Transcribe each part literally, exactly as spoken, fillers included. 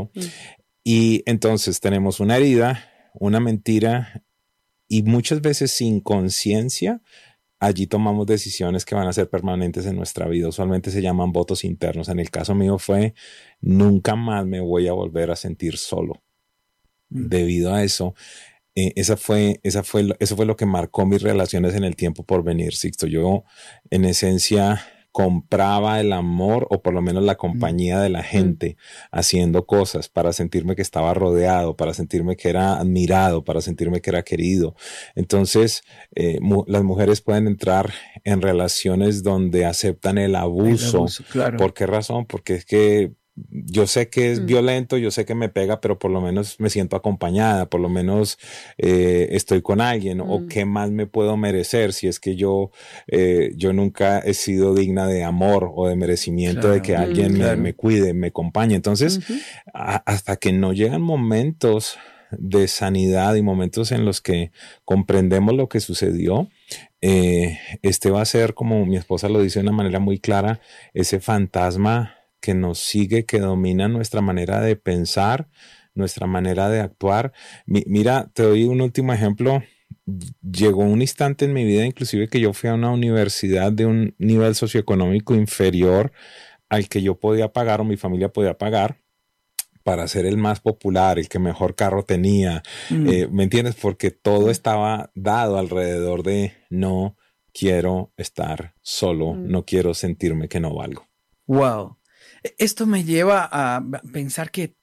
solo. Mm. Y entonces tenemos una herida, una mentira y muchas veces sin conciencia, allí tomamos decisiones que van a ser permanentes en nuestra vida. Usualmente se llaman votos internos. En el caso mío fue, nunca más me voy a volver a sentir solo. Mm. Debido a eso, eh, esa fue, esa fue, eso fue lo que marcó mis relaciones en el tiempo por venir, Sixto. Yo, en esencia, compraba el amor o por lo menos la compañía de la gente mm. haciendo cosas para sentirme que estaba rodeado, para sentirme que era admirado, para sentirme que era querido. Entonces, eh, mu- las mujeres pueden entrar en relaciones donde aceptan el abuso. El abuso, claro. ¿Por qué razón? Porque es que yo sé que es mm. violento, yo sé que me pega, pero por lo menos me siento acompañada, por lo menos eh, estoy con alguien, mm. o qué más me puedo merecer si es que yo, eh, yo nunca he sido digna de amor o de merecimiento, claro. de que alguien mm, claro. me, me cuide, me acompañe. Entonces, uh-huh. a, hasta que no llegan momentos de sanidad y momentos en los que comprendemos lo que sucedió, eh, este va a ser, como mi esposa lo dice de una manera muy clara, ese fantasma que nos sigue, que domina nuestra manera de pensar, nuestra manera de actuar. Mi, mira, te doy un último ejemplo. Llegó un instante en mi vida, inclusive, que yo fui a una universidad de un nivel socioeconómico inferior al que yo podía pagar o mi familia podía pagar para ser el más popular, el que mejor carro tenía. Mm. Eh, ¿Me entiendes? Porque todo estaba dado alrededor de no quiero estar solo, mm. no quiero sentirme que no valgo. Wow. Esto me lleva a pensar que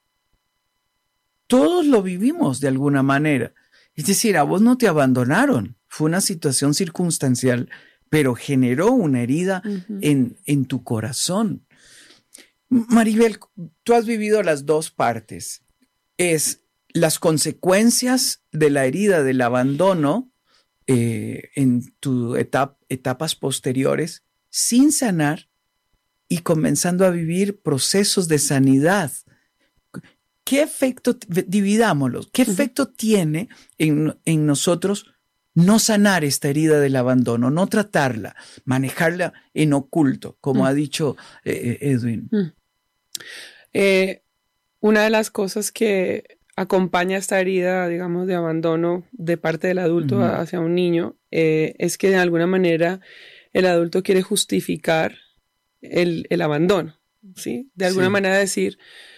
todos lo vivimos de alguna manera. Es decir, a vos no te abandonaron. Fue una situación circunstancial, pero generó una herida uh-huh. en, en tu corazón. Maribel, tú has vivido las dos partes. Es las consecuencias de la herida del abandono eh, en tus etap- etapas posteriores sin sanar, y comenzando a vivir procesos de sanidad. ¿Qué efecto, dividámoslo, qué uh-huh. efecto tiene en, en nosotros no sanar esta herida del abandono, no tratarla, manejarla en oculto, como uh-huh. ha dicho eh, Edwin? Uh-huh. Eh, una de las cosas que acompaña esta herida, digamos, de abandono de parte del adulto uh-huh. hacia un niño, eh, es que de alguna manera el adulto quiere justificar El, el abandono, ¿sí? De alguna sí. manera decir,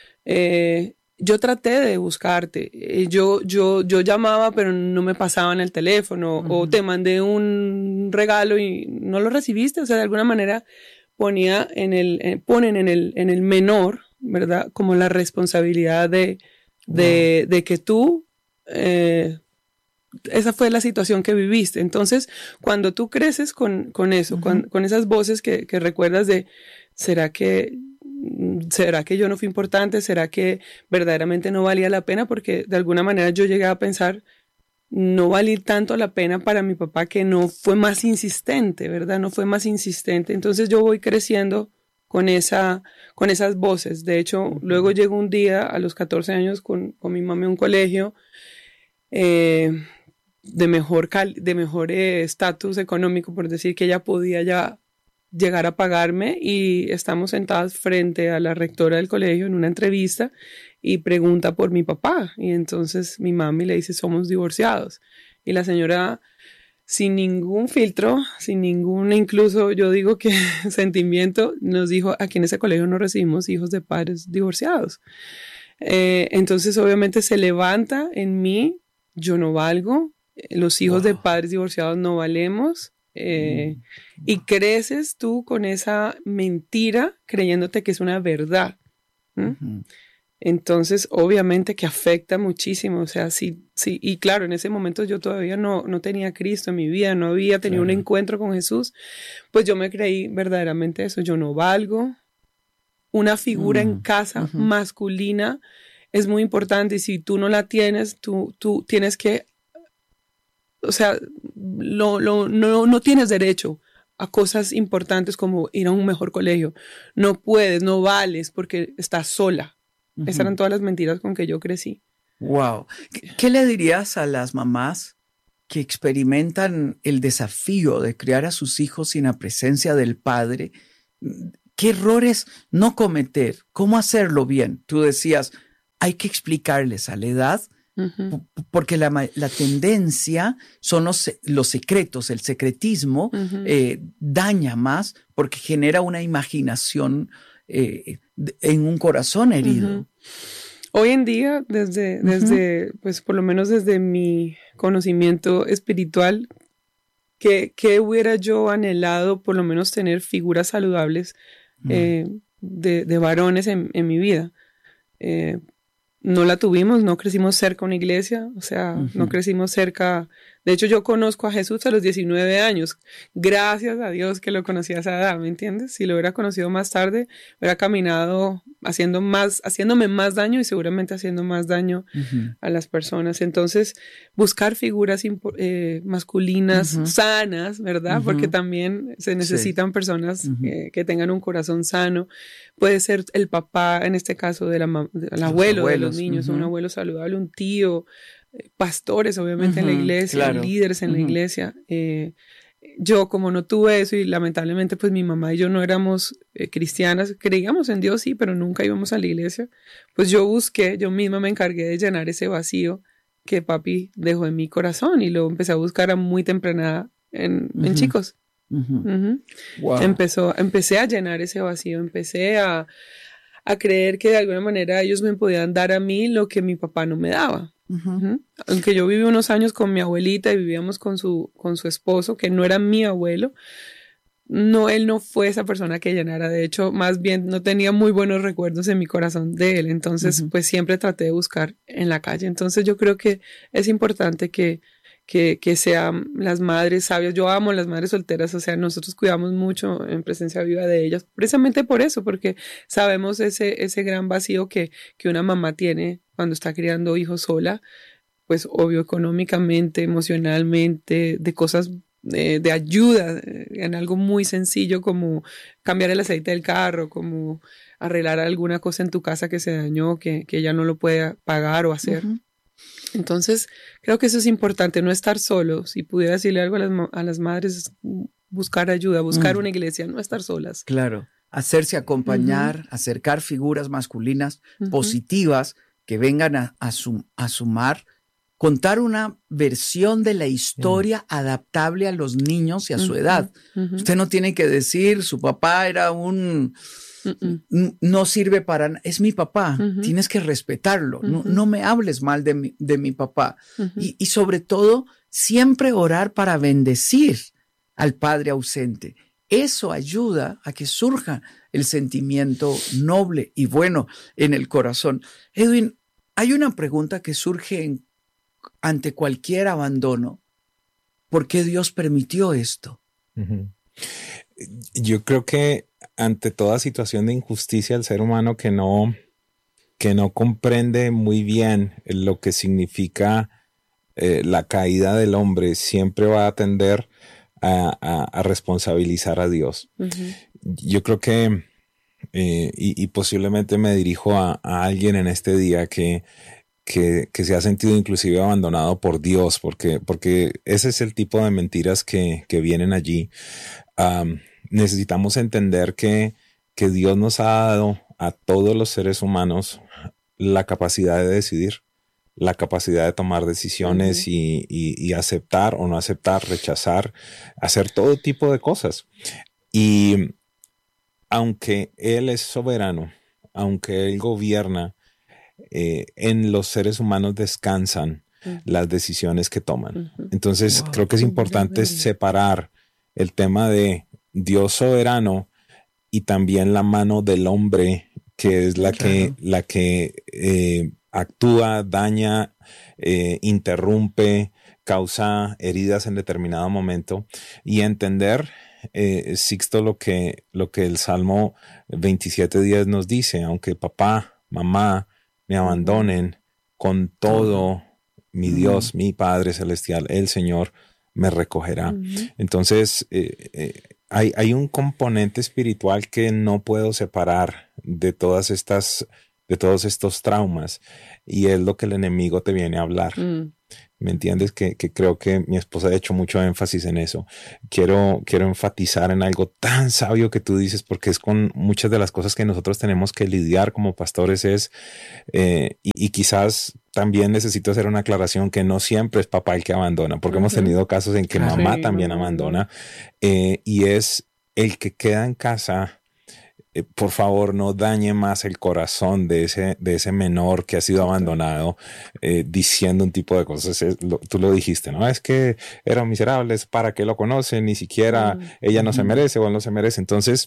eh, yo traté de buscarte, eh, yo, yo, yo llamaba pero no me pasaban el teléfono, uh-huh. o te mandé un regalo y no lo recibiste, o sea, de alguna manera ponía en el, eh, ponen en el, en el menor, ¿verdad? Como la responsabilidad de, de, wow. de que tú, eh, esa fue la situación que viviste. Entonces, cuando tú creces con, con eso, uh-huh. con, con esas voces que, que recuerdas de, ¿será que, ¿será que yo no fui importante? ¿Será que verdaderamente no valía la pena? Porque de alguna manera yo llegué a pensar, no valí tanto la pena para mi papá que no fue más insistente, ¿verdad? No fue más insistente. Entonces yo voy creciendo con esa, con esas voces. De hecho, uh-huh. luego llegó un día a los catorce años con, con mi mamá a un colegio, eh, de mejor cal- de mejor estatus eh, económico, por decir que ella podía ya llegar a pagarme, y estamos sentadas frente a la rectora del colegio en una entrevista y pregunta por mi papá, y entonces mi mami le dice somos divorciados, y la señora sin ningún filtro, sin ningún, incluso yo digo que sentimiento, nos dijo aquí en ese colegio no recibimos hijos de padres divorciados. Eh, entonces obviamente se levanta en mí, yo no valgo, los hijos wow. de padres divorciados no valemos, eh, mm. y creces tú con esa mentira creyéndote que es una verdad. ¿Mm? Uh-huh. Entonces obviamente que afecta muchísimo, o sea, sí, sí, y claro, en ese momento yo todavía no, no tenía a Cristo en mi vida, no había tenido claro. un encuentro con Jesús, pues yo me creí verdaderamente eso, yo no valgo. Una figura mm. en casa uh-huh. masculina es muy importante, y si tú no la tienes, tú, tú tienes que, o sea, lo, lo, no, no tienes derecho a cosas importantes como ir a un mejor colegio. No puedes, no vales porque estás sola. Uh-huh. Esas eran todas las mentiras con que yo crecí. Wow. ¿Qué, qué le dirías a las mamás que experimentan el desafío de criar a sus hijos sin la presencia del padre? ¿Qué errores no cometer? ¿Cómo hacerlo bien? Tú decías, hay que explicarles a la edad, uh-huh. porque la, la tendencia son los, los secretos, el secretismo uh-huh. eh, daña más porque genera una imaginación eh, en un corazón herido. Uh-huh. Hoy en día, desde, uh-huh. desde, pues por lo menos desde mi conocimiento espiritual, ¿qué, qué hubiera yo anhelado por lo menos tener figuras saludables uh-huh. eh, de, de varones en, en mi vida? Eh, no la tuvimos, no crecimos cerca de una iglesia, o sea, uh-huh. no crecimos cerca. De hecho, yo conozco a Jesús a los diecinueve años. Gracias a Dios que lo conocí a esa edad, ¿me entiendes? Si lo hubiera conocido más tarde, hubiera caminado haciendo más, haciéndome más daño y seguramente haciendo más daño uh-huh. a las personas. Entonces, buscar figuras impo- eh, masculinas uh-huh. sanas, ¿verdad? Uh-huh. Porque también se necesitan sí. personas uh-huh. eh, que tengan un corazón sano. Puede ser el papá, en este caso, de la, del abuelo abuelos, de los niños, uh-huh. un abuelo saludable, un tío, pastores obviamente uh-huh, en la iglesia, claro. líderes en uh-huh. la iglesia. Eh, yo como no tuve eso y lamentablemente pues mi mamá y yo no éramos eh, cristianas, creíamos en Dios sí, pero nunca íbamos a la iglesia, pues yo busqué, yo misma me encargué de llenar ese vacío que papi dejó en mi corazón y lo empecé a buscar a muy temprana en, uh-huh. en chicos. Uh-huh. Uh-huh. Wow. Empezó, empecé a llenar ese vacío, empecé a, a creer que de alguna manera ellos me podían dar a mí lo que mi papá no me daba. Uh-huh. Uh-huh. Aunque yo viví unos años con mi abuelita y vivíamos con su, con su esposo, que no era mi abuelo, no, él no fue esa persona que llenara. De hecho, más bien no tenía muy buenos recuerdos en mi corazón de él. Entonces, uh-huh. pues siempre traté de buscar en la calle. Entonces, yo creo que es importante que, que, que sean las madres sabias. Yo amo las madres solteras, o sea, nosotros cuidamos mucho en presencia viva de ellas, precisamente por eso, porque sabemos ese, ese gran vacío que, que una mamá tiene cuando está criando hijos sola, pues obvio económicamente, emocionalmente, de cosas de, de ayuda, en algo muy sencillo como cambiar el aceite del carro, como arreglar alguna cosa en tu casa que se dañó, que, que ella no lo puede pagar o hacer. Uh-huh. Entonces, creo que eso es importante, no estar solo. Si pudiera decirle algo a las, a las madres, buscar ayuda, buscar uh-huh. una iglesia, no estar solas. Claro, hacerse acompañar, uh-huh. acercar figuras masculinas uh-huh. positivas que vengan a, a, sum, a sumar, contar una versión de la historia uh-huh. adaptable a los niños y a uh-huh. su edad. Uh-huh. Usted no tiene que decir, su papá era un... Uh-uh. no sirve para nada, es mi papá, uh-huh. tienes que respetarlo, uh-huh. no, no me hables mal de mi, de mi papá. Uh-huh. Y, y sobre todo, siempre orar para bendecir al padre ausente. Eso ayuda a que surja el sentimiento noble y bueno en el corazón. Edwin, hay una pregunta que surge en, ante cualquier abandono. ¿Por qué Dios permitió esto? Uh-huh. Yo creo que ante toda situación de injusticia, el ser humano que no, que no comprende muy bien lo que significa eh, la caída del hombre, siempre va a tender a, a, a responsabilizar a Dios. Uh-huh. Yo creo que, eh, y, y posiblemente me dirijo a, a alguien en este día que, que, que se ha sentido inclusive abandonado por Dios, porque, porque ese es el tipo de mentiras que, que vienen allí. Um, necesitamos entender que, que Dios nos ha dado a todos los seres humanos la capacidad de decidir, la capacidad de tomar decisiones uh-huh. y, y, y aceptar o no aceptar, rechazar, hacer todo tipo de cosas. Y aunque Él es soberano, aunque Él gobierna, eh, en los seres humanos descansan uh-huh. las decisiones que toman. Uh-huh. Entonces wow. creo que es importante separar el tema de Dios soberano y también la mano del hombre, que es la claro. que, la que eh, actúa, daña, eh, interrumpe, causa heridas en determinado momento, y entender, eh, Sixto, lo que, lo que el Salmo veintisiete diez nos dice: aunque papá, mamá me abandonen, con todo mi Dios, uh-huh. mi Padre Celestial, el Señor, me recogerá. Uh-huh. Entonces, eh, eh, hay, hay un componente espiritual que no puedo separar de todas estas, de todos estos traumas, y es lo que el enemigo te viene a hablar. Uh-huh. ¿Me entiendes? Que, que creo que mi esposa ha hecho mucho énfasis en eso. Quiero, quiero enfatizar en algo tan sabio que tú dices, porque es con muchas de las cosas que nosotros tenemos que lidiar como pastores es, eh, y, y quizás también necesito hacer una aclaración que no siempre es papá el que abandona, porque uh-huh. hemos tenido casos en que claro, mamá también uh-huh. abandona, eh, y es el que queda en casa. Eh, por favor, no dañe más el corazón de ese, de ese menor que ha sido abandonado eh, diciendo un tipo de cosas. Es, lo, tú lo dijiste, ¿no? Es que eran miserables, ¿para qué lo conocen? Ni siquiera mm. ella no mm. se merece o él no se merece. Entonces,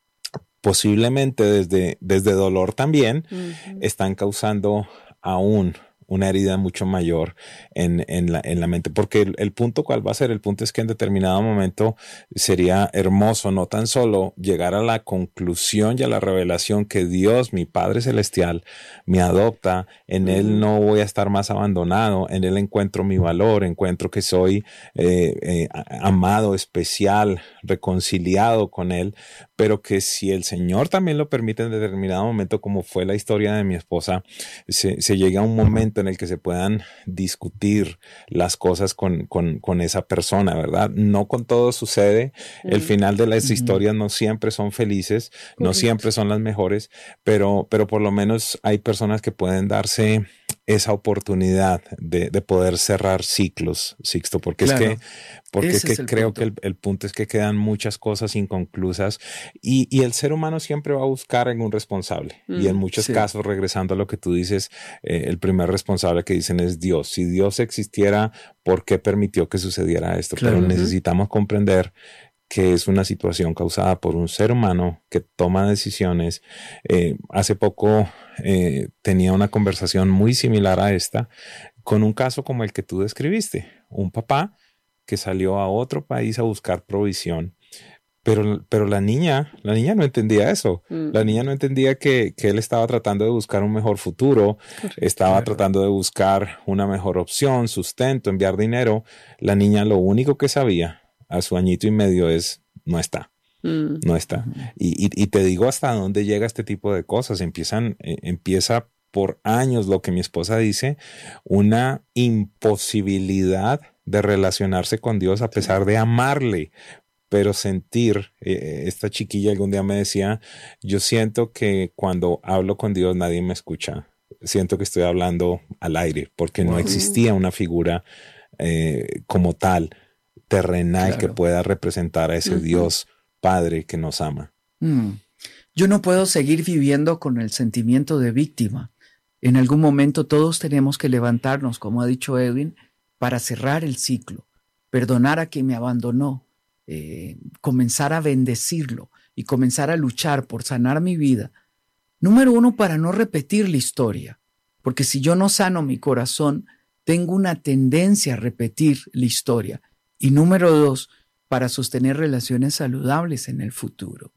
posiblemente desde, desde dolor también mm-hmm. están causando aún una herida mucho mayor en, en, la, en la mente, porque el, el punto cuál va a ser, el punto es que en determinado momento sería hermoso no tan solo llegar a la conclusión y a la revelación que Dios, mi Padre Celestial, me adopta, en mm. Él no voy a estar más abandonado, en Él encuentro mi valor, encuentro que soy eh, eh, amado, especial, reconciliado con Él, pero que si el Señor también lo permite en determinado momento, como fue la historia de mi esposa, se, se llega a un momento en el que se puedan discutir las cosas con, con, con esa persona, ¿verdad? No con todo sucede. Mm. El final de las mm. historias no siempre son felices, Correcto. no siempre son las mejores, pero, pero por lo menos hay personas que pueden darse esa oportunidad de, de poder cerrar ciclos, Sixto, porque claro. es que, porque es que es creo punto. que el, el punto es que quedan muchas cosas inconclusas y, y el ser humano siempre va a buscar en un responsable. Mm, y en muchos sí. casos, regresando a lo que tú dices, eh, el primer responsable que dicen es Dios. Si Dios existiera, ¿por qué permitió que sucediera esto? Claro, Pero uh-huh. necesitamos comprender que es una situación causada por un ser humano que toma decisiones. Eh, hace poco eh, tenía una conversación muy similar a esta con un caso como el que tú describiste. Un papá que salió a otro país a buscar provisión, pero, pero la niña, la niña no entendía eso. Mm. La niña no entendía que, que él estaba tratando de buscar un mejor futuro, Correcto. estaba claro. tratando de buscar una mejor opción, sustento, enviar dinero. La niña lo único que sabía a su añito y medio es, no está, mm. no está. Y, y, y te digo hasta dónde llega este tipo de cosas. Empiezan, eh, empieza por años lo que mi esposa dice, una imposibilidad de relacionarse con Dios a pesar de amarle, pero sentir, eh, esta chiquilla algún día me decía, yo siento que cuando hablo con Dios nadie me escucha. Siento que estoy hablando al aire porque wow. no existía una figura eh, como tal, terrenal, claro. que pueda representar a ese uh-huh. Dios Padre que nos ama. Mm. Yo no puedo seguir viviendo con el sentimiento de víctima. En algún momento todos tenemos que levantarnos, como ha dicho Edwin, para cerrar el ciclo, perdonar a quien me abandonó, eh, comenzar a bendecirlo y comenzar a luchar por sanar mi vida. Número uno, para no repetir la historia, porque si yo no sano mi corazón, tengo una tendencia a repetir la historia. Y número dos, para sostener relaciones saludables en el futuro.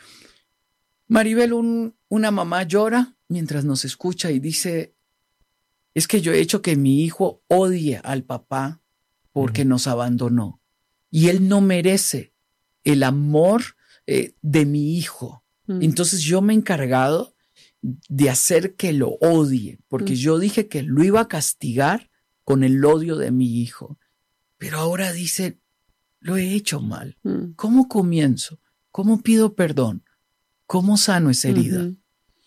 Maribel, un, una mamá llora mientras nos escucha y dice, es que yo he hecho que mi hijo odie al papá porque uh-huh. nos abandonó. Y él no merece el amor eh, de mi hijo. Uh-huh. Entonces yo me he encargado de hacer que lo odie, porque uh-huh. yo dije que lo iba a castigar con el odio de mi hijo. Pero ahora dice, lo he hecho mal. Mm. ¿Cómo comienzo? ¿Cómo pido perdón? ¿Cómo sano esa herida? Uh-huh.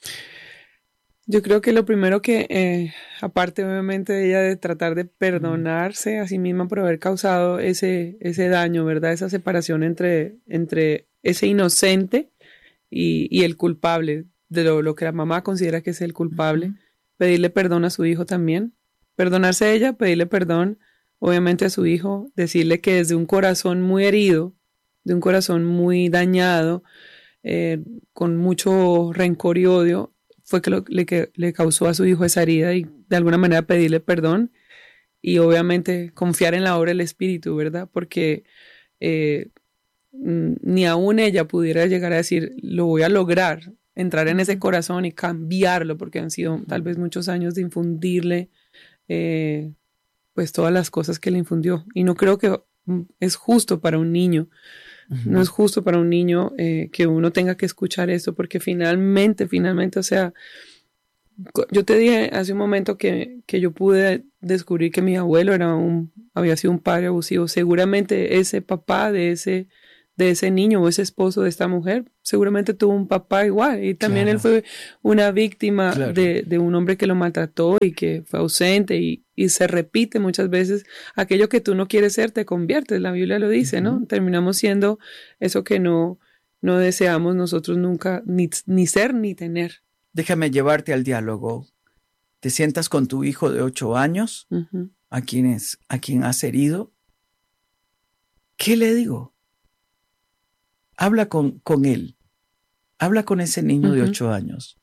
Yo creo que lo primero que, eh, aparte obviamente de ella de tratar de perdonarse a sí misma por haber causado ese, ese daño, ¿verdad? Esa separación entre, entre ese inocente y, y el culpable, de lo, lo que la mamá considera que es el culpable, uh-huh. pedirle perdón a su hijo también. Perdonarse a ella, pedirle perdón obviamente a su hijo, decirle que desde un corazón muy herido, de un corazón muy dañado, eh, con mucho rencor y odio, fue que, lo, le, que le causó a su hijo esa herida y de alguna manera pedirle perdón y obviamente confiar en la obra del Espíritu, ¿verdad? Porque eh, ni aún ella pudiera llegar a decir, lo voy a lograr, entrar en ese corazón y cambiarlo, porque han sido tal vez muchos años de infundirle eh, pues todas las cosas que le infundió. Y no creo que es justo para un niño, uh-huh. no es justo para un niño eh, que uno tenga que escuchar esto, porque finalmente, finalmente, o sea, yo te dije hace un momento que, que yo pude descubrir que mi abuelo era un, había sido un padre abusivo. Seguramente ese papá de ese, de ese niño o ese esposo de esta mujer, seguramente tuvo un papá igual. Y también claro. él fue una víctima claro. de, de un hombre que lo maltrató y que fue ausente. Y, y se repite muchas veces, aquello que tú no quieres ser, te conviertes. La Biblia lo dice, uh-huh. ¿no? Terminamos siendo eso que no, no deseamos nosotros nunca ni, ni ser ni tener. Déjame llevarte al diálogo. Te sientas con tu hijo de ocho años, uh-huh. a, quien es, a quien has herido. ¿Qué le digo? Habla con, con él. Habla con ese niño uh-huh. de ocho años.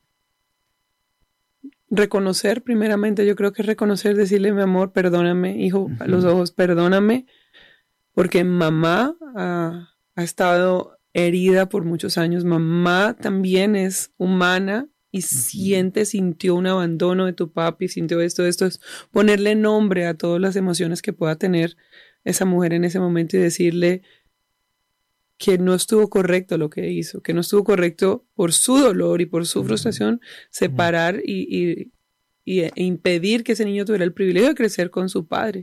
Reconocer, primeramente, yo creo que reconocer, decirle, mi amor, perdóname, hijo, uh-huh. a los ojos, perdóname, porque mamá ha, ha estado herida por muchos años. Mamá también es humana. Y siente, sintió un abandono de tu papi, sintió esto, esto es ponerle nombre a todas las emociones que pueda tener esa mujer en ese momento y decirle que no estuvo correcto lo que hizo, que no estuvo correcto por su dolor y por su frustración, separar y, y, y e impedir que ese niño tuviera el privilegio de crecer con su padre.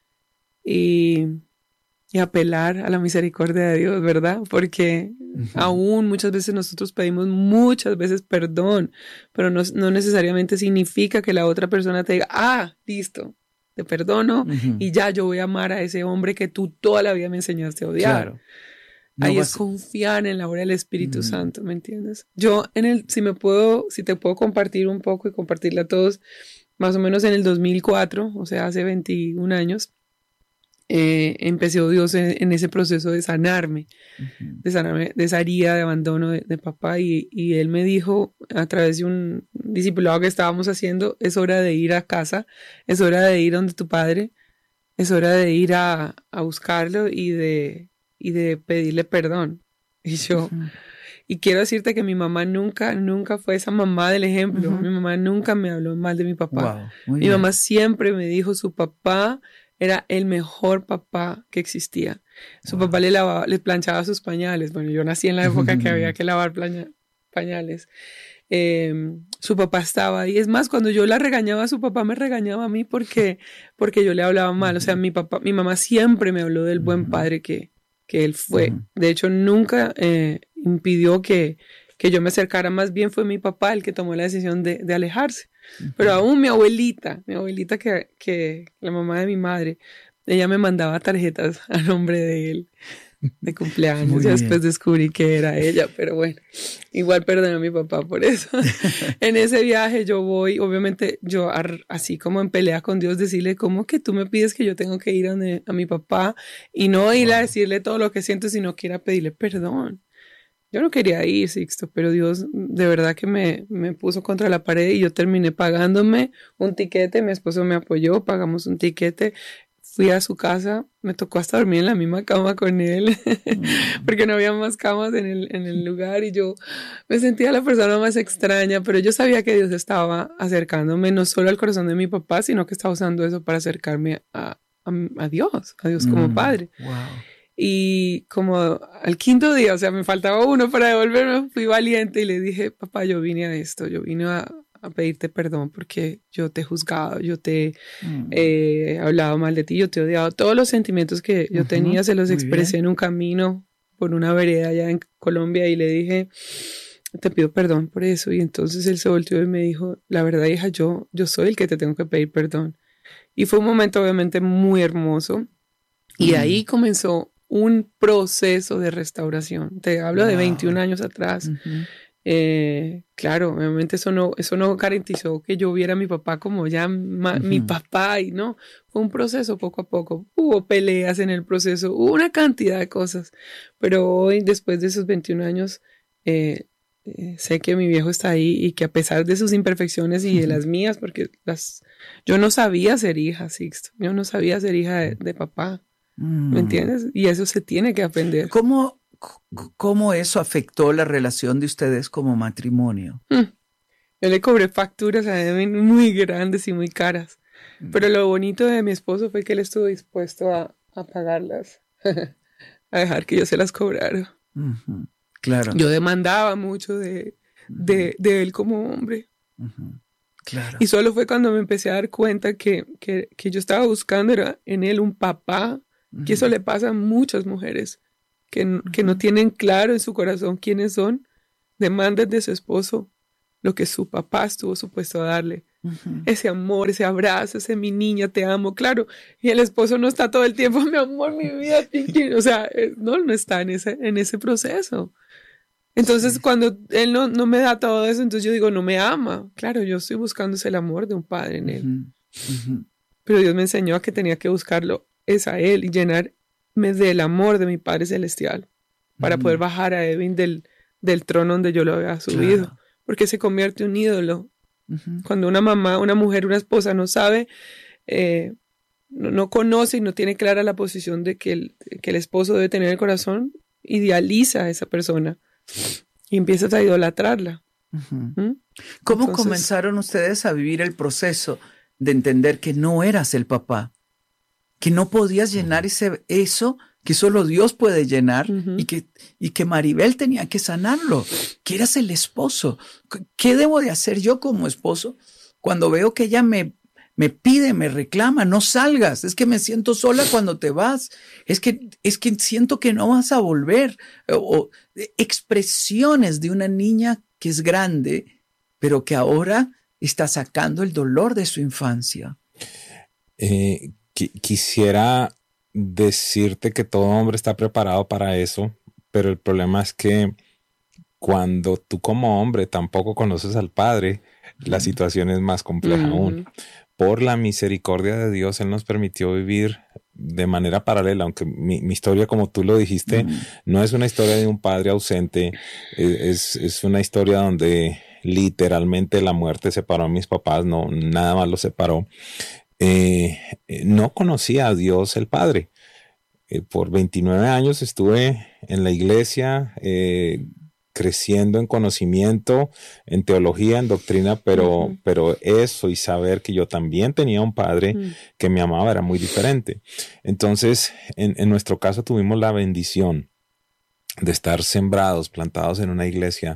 Y... y apelar a la misericordia de Dios, ¿verdad? Porque uh-huh. aún muchas veces nosotros pedimos muchas veces perdón, pero no, no necesariamente significa que la otra persona te diga, ah, listo, te perdono uh-huh. y ya yo voy a amar a ese hombre que tú toda la vida me enseñaste a odiar. Claro. No Ahí es confiar en la obra del Espíritu uh-huh. Santo, ¿me entiendes? Yo, en el, si me puedo, si te puedo compartir un poco y compartirle a todos, más o menos en el dos mil cuatro, o sea, hace veintiún años, Eh, empezó Dios en, en ese proceso de sanarme, uh-huh. de sanarme de esa herida de abandono de, de papá y, y él me dijo a través de un discipulado que estábamos haciendo, es hora de ir a casa, es hora de ir donde tu padre, es hora de ir a, a buscarlo y de, y de pedirle perdón. Y yo, uh-huh. y quiero decirte que mi mamá nunca, nunca fue esa mamá del ejemplo, uh-huh. mi mamá nunca me habló mal de mi papá, wow, mi bien. mamá siempre me dijo su papá era el mejor papá que existía. Su wow. papá le lavaba, le planchaba sus pañales. Bueno, yo nací en la época que había que lavar plaña, pañales. Eh, su papá estaba ahí. Es más, cuando yo la regañaba, su papá me regañaba a mí porque, porque yo le hablaba mal. O sea, mi papá, mi mamá siempre me habló del buen padre que, que él fue. De hecho, nunca eh, impidió que, que yo me acercara. Más bien fue mi papá el que tomó la decisión de, de alejarse. Pero aún mi abuelita, mi abuelita que, que la mamá de mi madre, ella me mandaba tarjetas a nombre de él de cumpleaños. Ya después descubrí que era ella, pero bueno, igual perdoné a mi papá por eso. En ese viaje yo voy, obviamente yo así como en pelea con Dios, decirle, ¿cómo que tú me pides que yo tengo que ir a, donde, a mi papá y no ir wow. a decirle todo lo que siento, sino que ir a pedirle perdón? Yo no quería ir, Sixto, pero Dios de verdad que me, me puso contra la pared y yo terminé pagándome un tiquete. Mi esposo me apoyó, pagamos un tiquete. Fui a su casa, me tocó hasta dormir en la misma cama con él, mm. porque no había más camas en el, en el lugar y yo me sentía la persona más extraña, pero yo sabía que Dios estaba acercándome no solo al corazón de mi papá, sino que estaba usando eso para acercarme a, a, a Dios, a Dios como mm. Padre. Wow. Y como al quinto día, o sea, me faltaba uno para devolverme, fui valiente y le dije, papá, yo vine a esto, yo vine a, a pedirte perdón porque yo te he juzgado, yo te he mm. eh, hablado mal de ti, yo te he odiado. Todos los sentimientos que yo uh-huh. tenía se los Muy expresé bien. en un camino por una vereda allá en Colombia y le dije, te pido perdón por eso. Y entonces él se volteó y me dijo, la verdad, hija, yo, yo soy el que te tengo que pedir perdón. Y fue un momento obviamente muy hermoso. Y mm. ahí comenzó un proceso de restauración. Te hablo wow. de veintiún años atrás. Uh-huh. Eh, claro, obviamente eso no, eso no garantizó que yo viera a mi papá como ya ma, uh-huh. mi papá y no. Fue un proceso poco a poco. Hubo peleas en el proceso, hubo una cantidad de cosas. Pero hoy, después de esos veintiún años, eh, eh, sé que mi viejo está ahí y que a pesar de sus imperfecciones y de las mías, porque las, yo no sabía ser hija, Sixto. Yo no sabía ser hija de, de papá. ¿Me entiendes? Y eso se tiene que aprender. ¿Cómo, cómo eso afectó la relación de ustedes como matrimonio? Mm. Yo le cobré facturas a él muy grandes y muy caras. Mm. Pero lo bonito de mi esposo fue que él estuvo dispuesto a, a pagarlas, a dejar que yo se las cobrara. Uh-huh. Claro. Yo demandaba mucho de, de, de él como hombre. Uh-huh. Claro. Y solo fue cuando me empecé a dar cuenta que, que, que yo estaba buscando era en él un papá, uh-huh. que eso le pasa a muchas mujeres, que, uh-huh. que no tienen claro en su corazón quiénes son, demandan de su esposo lo que su papá estuvo supuesto a darle. Uh-huh. Ese amor, ese abrazo, ese mi niña, te amo, claro. Y el esposo no está todo el tiempo, mi amor, mi vida, o sea, no, no está en ese, en ese proceso. Entonces, sí. cuando él no, no me da todo eso, entonces yo digo, no me ama. Claro, yo estoy buscando el amor de un padre en él. Uh-huh. Uh-huh. Pero Dios me enseñó a que tenía que buscarlo, es a él, y llenarme del amor de mi Padre Celestial para uh-huh. poder bajar a Edwin del, del trono donde yo lo había subido. Claro. Porque se convierte en un ídolo. Uh-huh. Cuando una mamá, una mujer, una esposa no sabe, eh, no, no conoce y no tiene clara la posición de que el, que el esposo debe tener en el corazón, idealiza a esa persona y empiezas a idolatrarla. Uh-huh. ¿Mm? ¿Cómo Entonces, comenzaron ustedes a vivir el proceso de entender que no eras el papá? Que no podías llenar ese, eso que solo Dios puede llenar uh-huh. y, que, y que Maribel tenía que sanarlo, que eras el esposo. ¿Qué debo de hacer yo como esposo cuando veo que ella me, me pide, me reclama, no salgas? Es que me siento sola cuando te vas. Es que, es que siento que no vas a volver. O, o expresiones de una niña que es grande, pero que ahora está sacando el dolor de su infancia. Eh, qu- quisiera decirte que todo hombre está preparado para eso, pero el problema es que cuando tú como hombre tampoco conoces al Padre, uh-huh. la situación es más compleja uh-huh. aún. Por la misericordia de Dios, Él nos permitió vivir de manera paralela, aunque mi, mi historia, como tú lo dijiste, uh-huh. no es una historia de un padre ausente, es, es una historia donde literalmente la muerte separó a mis papás, no, nada más los separó. Eh, no conocía a Dios el Padre. Eh, por veintinueve años estuve en la iglesia, eh, creciendo en conocimiento, en teología, en doctrina, pero, uh-huh. pero eso y saber que yo también tenía un Padre uh-huh. que me amaba era muy diferente. Entonces, en, en nuestro caso tuvimos la bendición de estar sembrados, plantados en una iglesia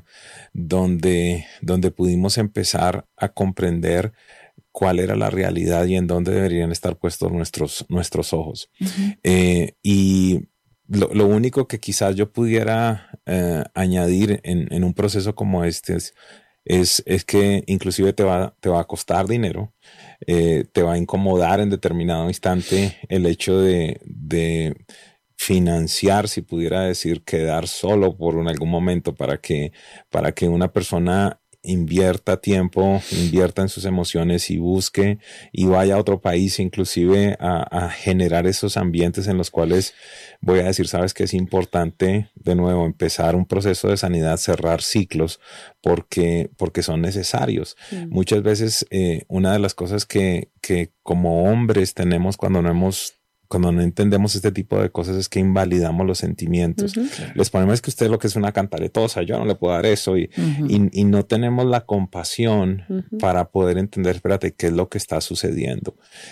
donde, donde pudimos empezar a comprender cuál era la realidad y en dónde deberían estar puestos nuestros, nuestros ojos. Uh-huh. Eh, y lo, lo único que quizás yo pudiera eh, añadir en, en un proceso como este es, es, es que inclusive te va, te va a costar dinero, eh, te va a incomodar en determinado instante el hecho de, de financiar, si pudiera decir, quedar solo por un, algún momento para que, para que una persona invierta tiempo, invierta en sus emociones y busque y vaya a otro país inclusive a, a generar esos ambientes en los cuales voy a decir, sabes que es importante de nuevo empezar un proceso de sanidad, cerrar ciclos porque, porque son necesarios. Mm. Muchas veces eh, una de las cosas que, que como hombres tenemos cuando no hemos Cuando no entendemos este tipo de cosas es que invalidamos los sentimientos. Uh-huh. Les ponemos que usted lo que es una cantaretosa, yo no le puedo dar eso y, uh-huh. y, y no tenemos la compasión uh-huh. para poder entender, espérate, qué es lo que está sucediendo,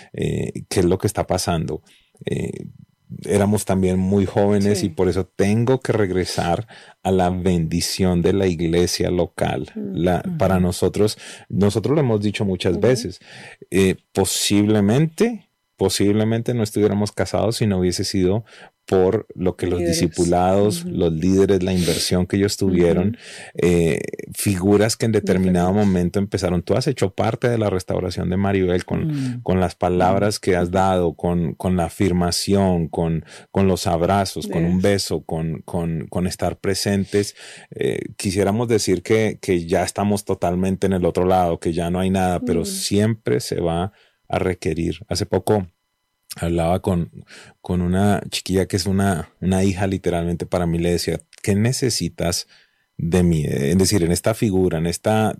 eh, qué es lo que está pasando. Eh, éramos también muy jóvenes sí. y por eso tengo que regresar a la bendición de la iglesia local. Uh-huh. La, para nosotros, nosotros lo hemos dicho muchas uh-huh. veces, eh, posiblemente Posiblemente no estuviéramos casados si no hubiese sido por lo que los líderes. discipulados, uh-huh. los líderes, la inversión que ellos tuvieron, uh-huh. eh, figuras que en determinado uh-huh. momento empezaron. Tú has hecho parte de la restauración de Maribel con, uh-huh. con las palabras que has dado, con, con la afirmación, con, con los abrazos, yes. con un beso, con, con, con estar presentes. Eh, quisiéramos decir que, que ya estamos totalmente en el otro lado, que ya no hay nada, uh-huh. pero siempre se va a requerir. Hace poco hablaba con, con una chiquilla que es una, una hija literalmente para mí, le decía, ¿qué necesitas de mí? Es decir, en esta figura, en esta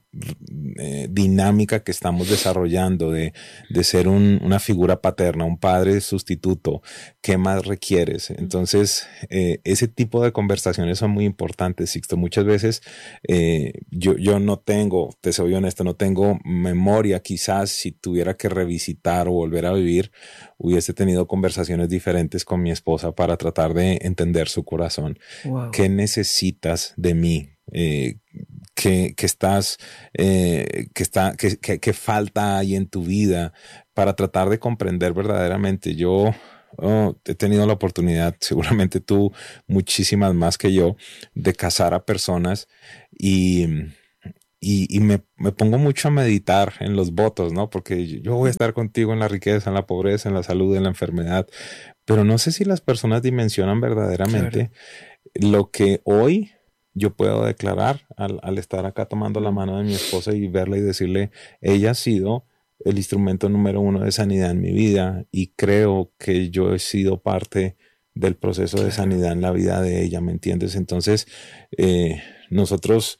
eh, dinámica que estamos desarrollando de, de ser un, una figura paterna, un padre sustituto, ¿qué más requieres? Entonces, eh, ese tipo de conversaciones son muy importantes, Sixto. Muchas veces eh, yo, yo no tengo, te soy honesto, no tengo memoria. Quizás si tuviera que revisitar o volver a vivir, hubiese tenido conversaciones diferentes con mi esposa para tratar de entender su corazón. Wow. ¿Qué necesitas de mí? ti, eh, que, que estás, eh, que, está, que, que, que falta ahí en tu vida para tratar de comprender verdaderamente. Yo oh, he tenido la oportunidad, seguramente tú muchísimas más que yo, de casar a personas y... Y, y me, me pongo mucho a meditar en los votos, ¿no? Porque yo voy a estar contigo en la riqueza, en la pobreza, en la salud, en la enfermedad. Pero no sé si las personas dimensionan verdaderamente claro. Lo que hoy yo puedo declarar al, al estar acá tomando la mano de mi esposa y verla y decirle, ella ha sido el instrumento número uno de sanidad en mi vida y creo que yo he sido parte del proceso claro. de sanidad en la vida de ella, ¿me entiendes? Entonces, eh, nosotros...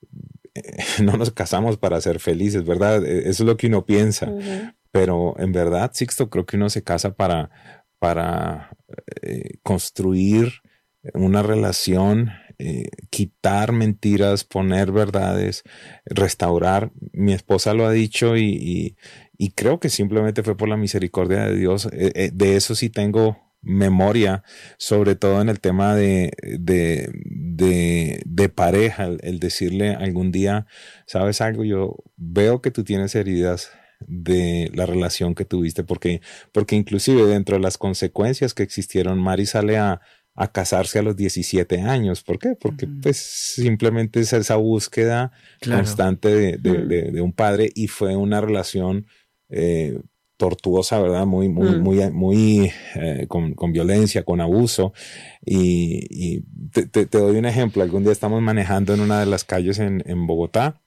no nos casamos para ser felices, ¿verdad? Eso es lo que uno piensa. Uh-huh. Pero en verdad, Sixto, creo que uno se casa para, para eh, construir una relación, eh, quitar mentiras, poner verdades, restaurar. Mi esposa lo ha dicho y, y, y creo que simplemente fue por la misericordia de Dios. Eh, eh, de eso sí tengo memoria, sobre todo en el tema de, de, de, de pareja, el, el decirle algún día, ¿sabes algo? Yo veo que tú tienes heridas de la relación que tuviste, porque, porque inclusive dentro de las consecuencias que existieron, Mari sale a, a casarse a los diecisiete años. ¿Por qué? Porque uh-huh. pues simplemente es esa búsqueda claro. constante de, de, uh-huh. de, de un padre y fue una relación eh, tortuosa, ¿verdad? Muy, muy, mm. muy, muy eh, con, con violencia, con abuso. Y, y te, te, te doy un ejemplo. Algún día estamos manejando en una de las calles en, en Bogotá.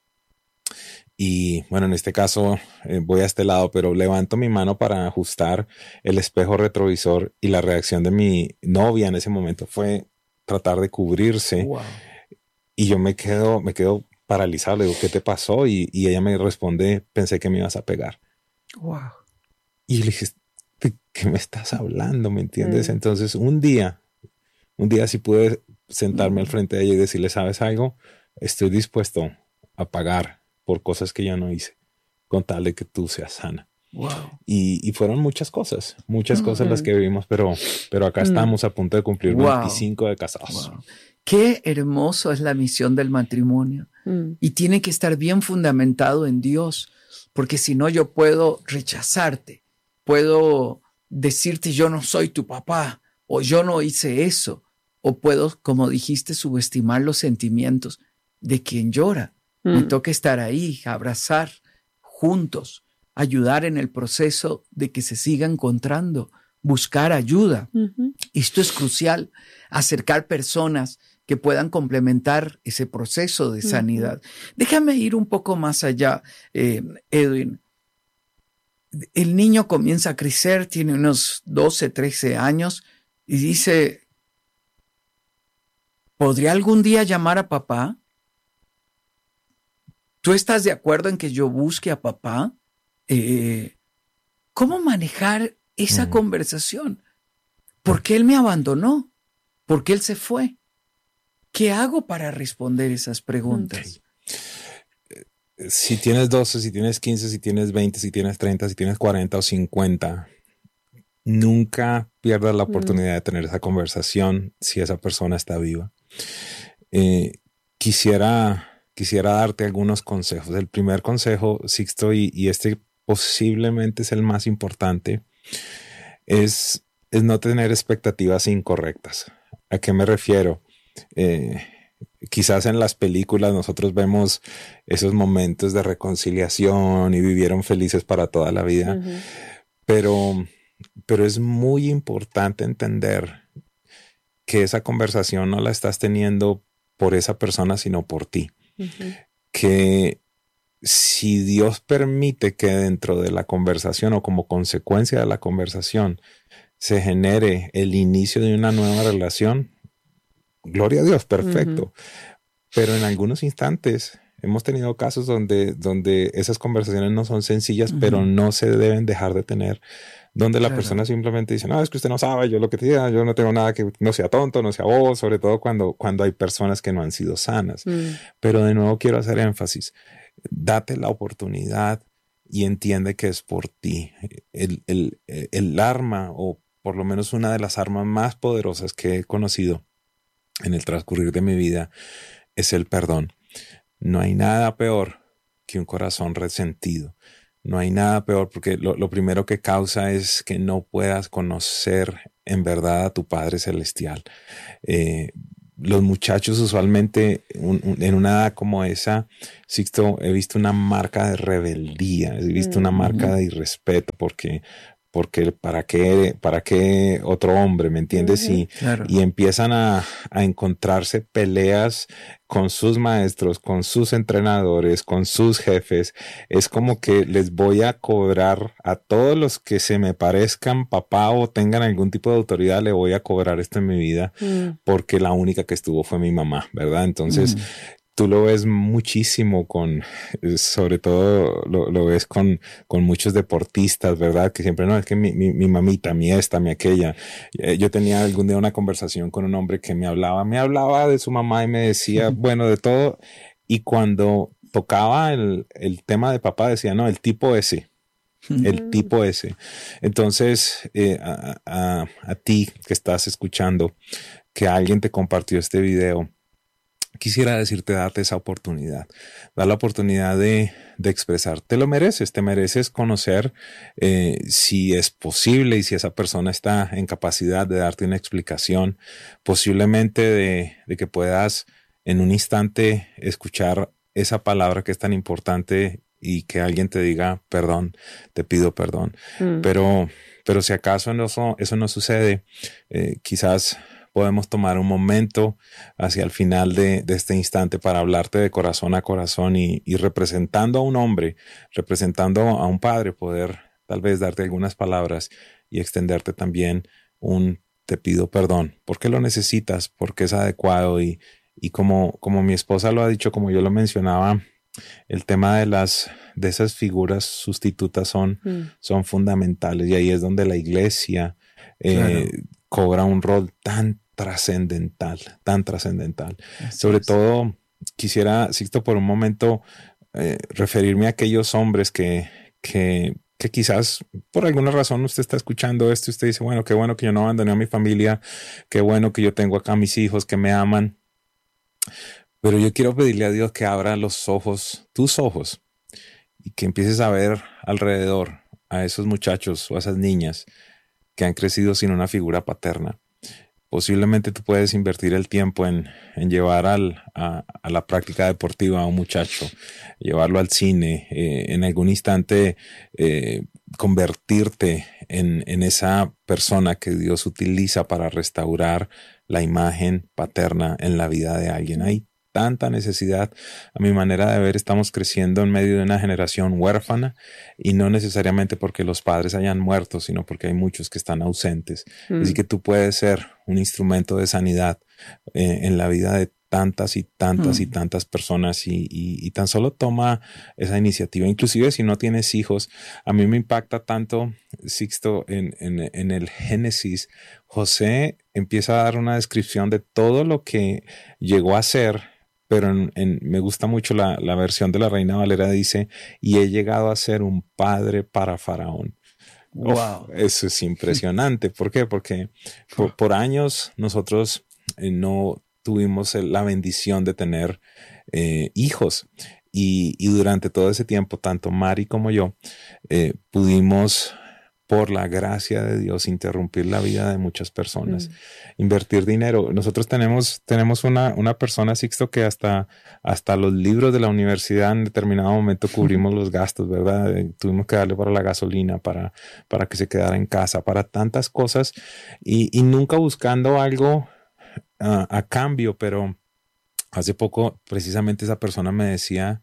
Y bueno, en este caso eh, voy a este lado, pero levanto mi mano para ajustar el espejo retrovisor y la reacción de mi novia en ese momento fue tratar de cubrirse. Wow. Y yo me quedo, me quedo paralizado. Le digo, ¿qué te pasó? Y, y ella me responde, pensé que me ibas a pegar. Wow. Y le dije, ¿de qué me estás hablando? ¿Me entiendes? Mm. Entonces, un día, un día sí pude sentarme mm. al frente de ella y decirle, ¿sabes algo? Estoy dispuesto a pagar por cosas que yo no hice, con tal de que tú seas sana. Wow. Y, y fueron muchas cosas, muchas mm. cosas las que vivimos, pero, pero acá mm. estamos a punto de cumplir wow. veinticinco de casados. Wow. Qué hermoso es la misión del matrimonio. Mm. Y tiene que estar bien fundamentado en Dios, porque si no yo puedo rechazarte. Puedo decirte yo no soy tu papá o yo no hice eso. O puedo, como dijiste, subestimar los sentimientos de quien llora. Mm. Me toca estar ahí, abrazar juntos, ayudar en el proceso de que se siga encontrando, buscar ayuda. Uh-huh. Esto es crucial, acercar personas que puedan complementar ese proceso de sanidad. Uh-huh. Déjame ir un poco más allá, eh, Edwin. El niño comienza a crecer, tiene unos doce, trece años y dice, ¿podría algún día llamar a papá? ¿Tú estás de acuerdo en que yo busque a papá? Eh, ¿Cómo manejar esa mm. conversación? ¿Por qué él me abandonó? ¿Por qué él se fue? ¿Qué hago para responder esas preguntas? Okay. Si tienes doce, si tienes quince, si tienes veinte, si tienes treinta, si tienes cuarenta o cincuenta, nunca pierdas la oportunidad mm. de tener esa conversación si esa persona está viva. Eh, quisiera, quisiera darte algunos consejos. El primer consejo, Sixto, y, y este posiblemente es el más importante, es, es no tener expectativas incorrectas. ¿A qué me refiero? Eh, quizás en las películas nosotros vemos esos momentos de reconciliación y vivieron felices para toda la vida, uh-huh. pero, pero es muy importante entender que esa conversación no la estás teniendo por esa persona, sino por ti. Uh-huh. Que si Dios permite que dentro de la conversación o como consecuencia de la conversación se genere el inicio de una nueva relación, gloria a Dios, perfecto. Uh-huh. Pero en algunos instantes hemos tenido casos donde, donde esas conversaciones no son sencillas, uh-huh. pero no se deben dejar de tener, donde claro. la persona simplemente dice, no, es que usted no sabe, yo lo que te diga, yo no tengo nada que no sea tonto, no sea vos, sobre todo cuando, cuando hay personas que no han sido sanas. Uh-huh. Pero de nuevo quiero hacer énfasis, date la oportunidad y entiende que es por ti. El, el, el arma, o por lo menos una de las armas más poderosas que he conocido en el transcurrir de mi vida, es el perdón. No hay nada peor que un corazón resentido. No hay nada peor porque lo, lo primero que causa es que no puedas conocer en verdad a tu Padre Celestial. Eh, los muchachos usualmente un, un, en una edad como esa, Sixto, he visto una marca de rebeldía, he visto una marca de irrespeto porque... porque para qué, para qué otro hombre, ¿me entiendes? Uh-huh. Y, claro. y empiezan a, a encontrarse peleas con sus maestros, con sus entrenadores, con sus jefes. Es como que les voy a cobrar a todos los que se me parezcan papá o tengan algún tipo de autoridad, le voy a cobrar esto en mi vida, uh-huh. porque la única que estuvo fue mi mamá, ¿verdad? Entonces, uh-huh. tú lo ves muchísimo con, sobre todo lo, lo ves con, con muchos deportistas, ¿verdad? Que siempre, no, es que mi, mi, mi mamita, mi esta, mi aquella. Eh, yo tenía algún día una conversación con un hombre que me hablaba, me hablaba de su mamá y me decía, bueno, de todo. Y cuando tocaba el, el tema de papá, decía, no, el tipo ese. El tipo ese. Entonces, eh, a, a, a ti que estás escuchando, que alguien te compartió este video, quisiera decirte, date esa oportunidad, da la oportunidad de, de expresar. Te lo mereces, te mereces conocer eh, si es posible y si esa persona está en capacidad de darte una explicación, posiblemente de, de que puedas en un instante escuchar esa palabra que es tan importante y que alguien te diga, perdón, te pido perdón. Mm. Pero, pero si acaso eso, eso no sucede, eh, quizás podemos tomar un momento hacia el final de, de este instante para hablarte de corazón a corazón y, y representando a un hombre, representando a un padre, poder tal vez darte algunas palabras y extenderte también un te pido perdón, porque lo necesitas, porque es adecuado y, y como, como mi esposa lo ha dicho, como yo lo mencionaba, el tema de las de esas figuras sustitutas son, mm. son fundamentales y ahí es donde la iglesia eh, claro. cobra un rol tan trascendental, tan trascendental. Sobre es. todo, quisiera, Sixto, por un momento eh, referirme a aquellos hombres que, que, que quizás por alguna razón usted está escuchando esto y usted dice, bueno, qué bueno que yo no abandoné a mi familia, qué bueno que yo tengo acá a mis hijos que me aman. Pero yo quiero pedirle a Dios que abra los ojos, tus ojos, y que empieces a ver alrededor a esos muchachos o a esas niñas que han crecido sin una figura paterna. Posiblemente tú puedes invertir el tiempo en, en llevar al, a, a la práctica deportiva a un muchacho, llevarlo al cine, eh, en algún instante eh, convertirte en, en esa persona que Dios utiliza para restaurar la imagen paterna en la vida de alguien. Hay tanta necesidad. A mi manera de ver, estamos creciendo en medio de una generación huérfana y no necesariamente porque los padres hayan muerto, sino porque hay muchos que están ausentes. Mm. Así que tú puedes ser un instrumento de sanidad eh, en la vida de tantas y tantas mm. y tantas personas y, y, y tan solo toma esa iniciativa. Inclusive si no tienes hijos, a mí me impacta tanto, Sixto, en, en, en el Génesis, José empieza a dar una descripción de todo lo que llegó a ser, pero en, en, me gusta mucho la, la versión de la Reina Valera, dice, y he llegado a ser un padre para Faraón. Wow. Uf, eso es impresionante. ¿Por qué? Porque por, por años nosotros eh, no tuvimos la bendición de tener eh, hijos y, y durante todo ese tiempo, tanto Mari como yo, eh, pudimos, por la gracia de Dios, interrumpir la vida de muchas personas, mm. invertir dinero. Nosotros tenemos, tenemos una, una persona, Sixto, que hasta, hasta los libros de la universidad en determinado momento cubrimos los gastos, ¿verdad? Eh, tuvimos que darle para la gasolina, para, para que se quedara en casa, para tantas cosas y, y nunca buscando algo uh, a cambio, pero hace poco precisamente esa persona me decía,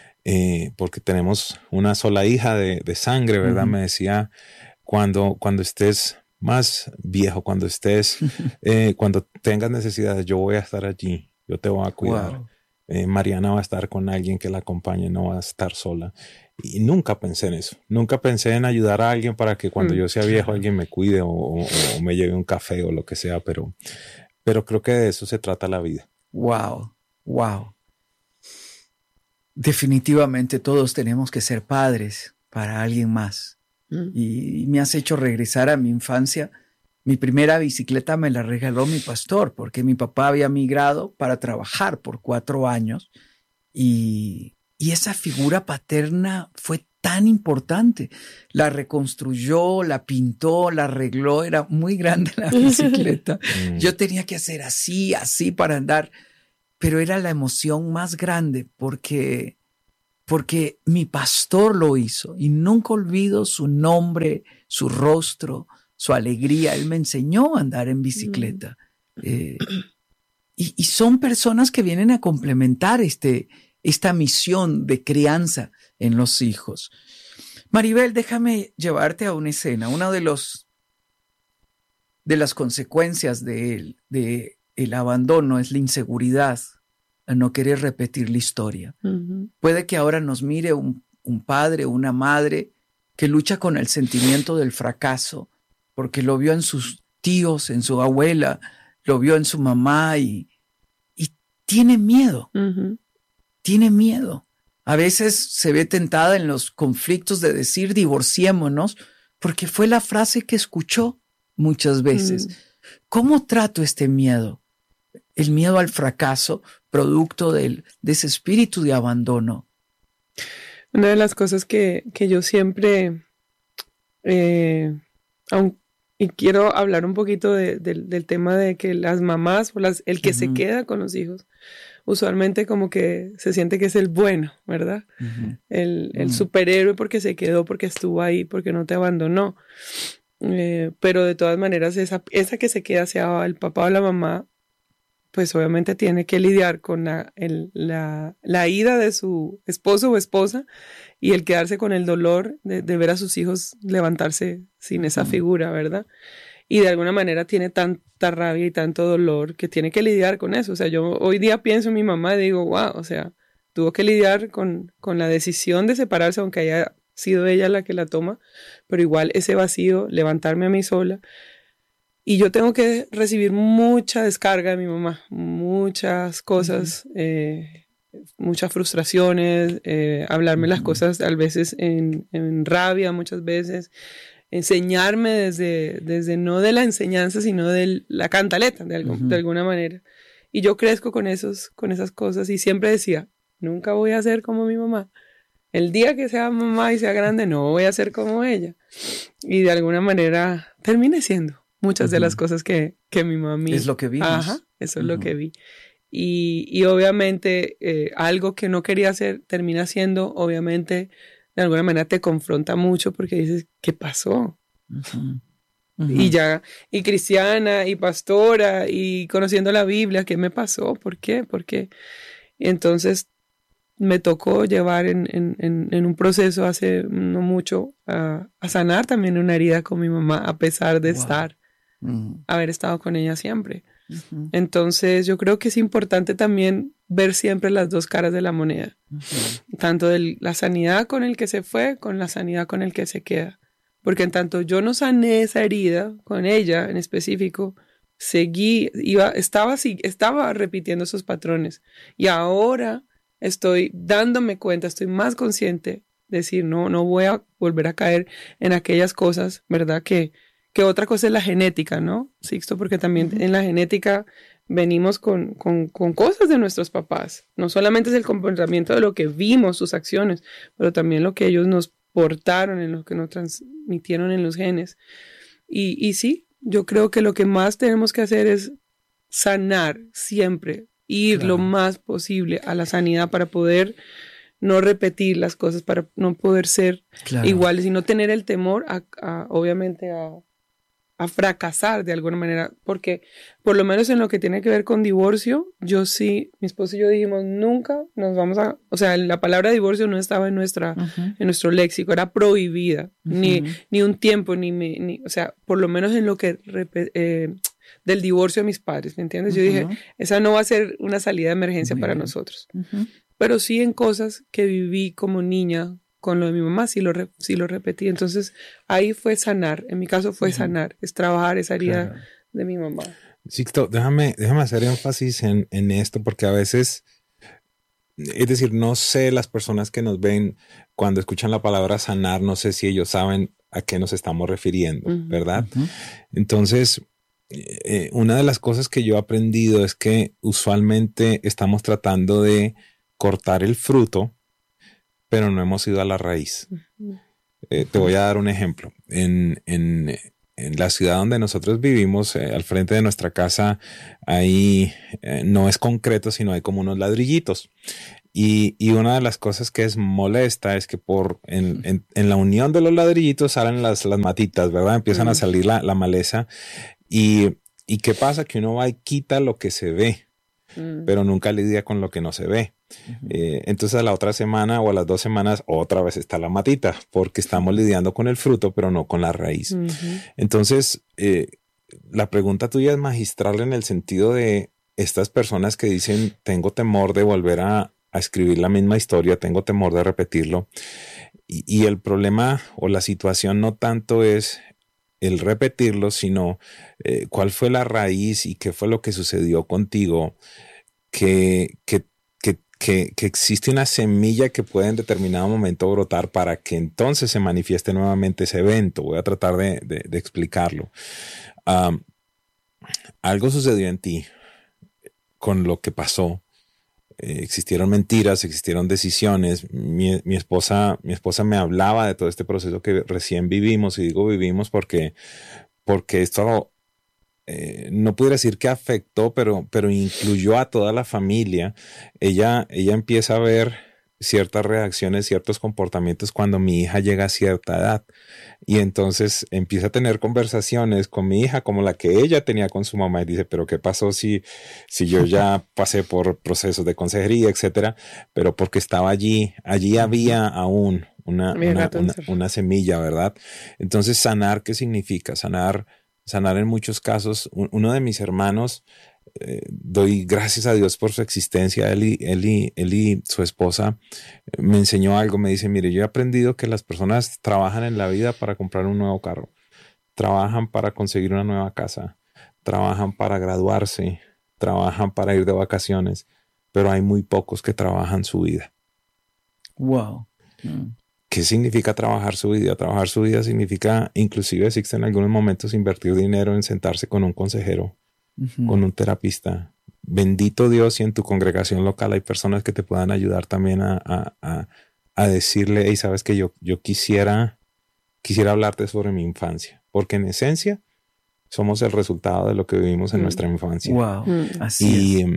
eh, porque tenemos una sola hija de, de sangre, ¿verdad? Uh-huh. Me decía, Cuando, cuando estés más viejo, cuando estés, eh, cuando tengas necesidades, yo voy a estar allí, yo te voy a cuidar. Wow. Eh, Mariana va a estar con alguien que la acompañe, no va a estar sola. Y nunca pensé en eso. Nunca pensé en ayudar a alguien para que cuando mm, yo sea viejo alguien me cuide o, o, o me lleve un café o lo que sea, pero, pero creo que de eso se trata la vida. Wow, wow. Definitivamente todos tenemos que ser padres para alguien más. Y me has hecho regresar a mi infancia Mi primera bicicleta me la regaló mi pastor porque mi papá había migrado para trabajar por cuatro años y, y esa figura paterna fue tan importante. La reconstruyó, la pintó, la arregló, era muy grande la bicicleta. Yo tenía que hacer así, así para andar, pero era la emoción más grande porque, porque mi pastor lo hizo y nunca olvido su nombre, su rostro, su alegría. Él me enseñó a andar en bicicleta. Eh, y, y son personas que vienen a complementar este, esta misión de crianza en los hijos. Maribel, déjame llevarte a una escena. Una de los de las consecuencias de él, de el abandono es la inseguridad, a no querer repetir la historia. Uh-huh. Puede que ahora nos mire un, un padre o una madre que lucha con el sentimiento del fracaso, porque lo vio en sus tíos, en su abuela, lo vio en su mamá y, y tiene miedo. Uh-huh. Tiene miedo. A veces se ve tentada en los conflictos de decir divorciémonos porque fue la frase que escuchó muchas veces. Mm. ¿Cómo trato este miedo? El miedo al fracaso, producto del, de ese espíritu de abandono. Una de las cosas que, que yo siempre, eh, aun, y quiero hablar un poquito de, de, del tema de que las mamás, o las, el que uh-huh. se queda con los hijos, usualmente como que se siente que es el bueno, ¿verdad? Uh-huh. El, el uh-huh. superhéroe porque se quedó, porque estuvo ahí, porque no te abandonó. Eh, pero de todas maneras, esa, esa que se queda, sea el papá o la mamá, pues obviamente tiene que lidiar con la, el, la, la ida de su esposo o esposa y el quedarse con el dolor de, de ver a sus hijos levantarse sin uh-huh. esa figura, ¿verdad? Y de alguna manera tiene tanta rabia y tanto dolor que tiene que lidiar con eso. O sea, yo hoy día pienso en mi mamá y digo, wow, o sea, tuvo que lidiar con, con la decisión de separarse, aunque haya sido ella la que la toma, pero igual ese vacío, levantarme a mí sola. Y yo tengo que recibir mucha descarga de mi mamá, muchas cosas, uh-huh. eh, muchas frustraciones, eh, hablarme uh-huh. las cosas a veces en, en rabia, muchas veces. Enseñarme desde, desde no de la enseñanza, sino de la cantaleta, de, algo, uh-huh. de alguna manera. Y yo crezco con, esos, con esas cosas y siempre decía, nunca voy a ser como mi mamá. El día que sea mamá y sea grande, no voy a ser como ella. Y de alguna manera terminé siendo muchas uh-huh. de las cosas que, que mi mami... Es lo que vimos. Ajá, eso uh-huh. es lo que vi. Y, y obviamente eh, algo que no quería hacer termina siendo, obviamente... de alguna manera te confronta mucho porque dices, ¿qué pasó? Uh-huh. Uh-huh. Y ya, y cristiana, y pastora, y conociendo la Biblia, ¿qué me pasó? ¿Por qué? ¿Por qué? Y entonces me tocó llevar en, en, en, en un proceso hace no mucho a, a sanar también una herida con mi mamá, a pesar de wow. estar, uh-huh. haber estado con ella siempre. Uh-huh. Entonces yo creo que es importante también ver siempre las dos caras de la moneda, uh-huh. tanto de la sanidad con el que se fue, con la sanidad con el que se queda, porque en tanto yo no sané esa herida con ella en específico, seguí, iba, estaba, estaba repitiendo esos patrones y ahora estoy dándome cuenta, estoy más consciente de decir no, no voy a volver a caer en aquellas cosas, ¿verdad? Que Que otra cosa es la genética, ¿no, Sixto? Porque también uh-huh. en la genética venimos con, con, con cosas de nuestros papás. No solamente es el comportamiento de lo que vimos, sus acciones, pero también lo que ellos nos portaron, en lo que nos transmitieron en los genes. Y, y sí, yo creo que lo que más tenemos que hacer es sanar siempre, ir claro. lo más posible a la sanidad para poder no repetir las cosas, para no poder ser claro. iguales y no tener el temor a, a obviamente a a fracasar de alguna manera, porque por lo menos en lo que tiene que ver con divorcio, yo sí, mi esposo y yo dijimos, nunca nos vamos a, o sea, la palabra divorcio no estaba en nuestra, uh-huh. en nuestro léxico, era prohibida, uh-huh. ni, ni un tiempo, ni, ni, o sea, por lo menos en lo que, eh, del divorcio de mis padres, ¿me entiendes? Uh-huh. Yo dije, esa no va a ser una salida de emergencia Muy para bien. nosotros, uh-huh. pero sí en cosas que viví como niña, con lo de mi mamá, sí lo, re, sí lo repetí. Entonces, ahí fue sanar. En mi caso fue uh-huh. sanar. Es trabajar esa herida claro. de mi mamá. Sixto, déjame, déjame hacer énfasis en, en esto, porque a veces, es decir, no sé las personas que nos ven cuando escuchan la palabra sanar, no sé si ellos saben a qué nos estamos refiriendo, Uh-huh. ¿verdad? Uh-huh. Entonces, eh, una de las cosas que yo he aprendido es que usualmente estamos tratando de cortar el fruto, pero no hemos ido a la raíz. Uh-huh. Eh, te voy a dar un ejemplo. En, en, en la ciudad donde nosotros vivimos, eh, al frente de nuestra casa, ahí eh, no es concreto, sino hay como unos ladrillitos. Y, y una de las cosas que es molesta es que por en, en, en la unión de los ladrillitos salen las, las matitas, ¿verdad? Empiezan uh-huh. a salir la, la maleza. Y, y ¿qué pasa? Que uno va y quita lo que se ve, uh-huh. pero nunca lidia con lo que no se ve. Uh-huh. Eh, entonces a la otra semana o a las dos semanas otra vez está la matita, porque estamos lidiando con el fruto, pero no con la raíz. Uh-huh. Entonces, eh, la pregunta tuya es magistral en el sentido de estas personas que dicen, tengo temor de volver a a escribir la misma historia, tengo temor de repetirlo. Y, y el problema o la situación no tanto es el repetirlo, sino eh, cuál fue la raíz y qué fue lo que sucedió contigo, que, que, que, que, que existe una semilla que puede en determinado momento brotar para que entonces se manifieste nuevamente ese evento. Voy a tratar de, de, de explicarlo. Um, algo sucedió en ti con lo que pasó. Eh, existieron mentiras, existieron decisiones. Mi, mi esposa, mi esposa me hablaba de todo este proceso que recién vivimos, y digo vivimos porque, porque esto eh, no pudiera decir que afectó, pero, pero incluyó a toda la familia. Ella, ella empieza a ver ciertas reacciones, ciertos comportamientos cuando mi hija llega a cierta edad. Y entonces empieza a tener conversaciones con mi hija como la que ella tenía con su mamá y dice, pero ¿qué pasó si, si yo ya pasé por procesos de consejería, etcétera? Pero porque estaba allí, allí había aún una, una, una, una semilla, ¿verdad? Entonces, sanar, ¿qué significa? Sanar, sanar en muchos casos. Uno de mis hermanos, Eh, doy gracias a Dios por su existencia. Él y, él, y, él y su esposa eh, me enseñó algo. Me dice, mire, yo he aprendido que las personas trabajan en la vida para comprar un nuevo carro, trabajan para conseguir una nueva casa, trabajan para graduarse, trabajan para ir de vacaciones, pero hay muy pocos que trabajan su vida. Wow. Mm. ¿Qué significa trabajar su vida? Trabajar su vida significa, inclusive existe en algunos momentos, invertir dinero en sentarse con un consejero, Uh-huh. con un terapista. Bendito Dios, y en tu congregación local hay personas que te puedan ayudar también a, a, a, a decirle, hey, sabes que yo, yo quisiera, quisiera hablarte sobre mi infancia, porque en esencia somos el resultado de lo que vivimos en mm. nuestra infancia. Wow, mm. así y, es.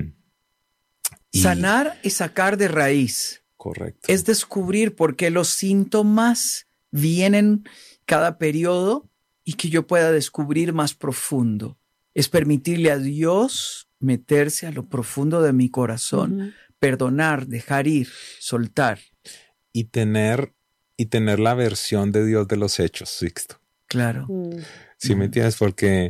Y, sanar es sacar de raíz. Correcto. Es descubrir por qué los síntomas vienen cada periodo y que yo pueda descubrir más profundo. Es permitirle a Dios meterse a lo profundo de mi corazón, uh-huh. perdonar, dejar ir, soltar. Y tener, y tener la versión de Dios de los hechos, Sixto. Claro. Uh-huh. ¿Sí me entiendes? Porque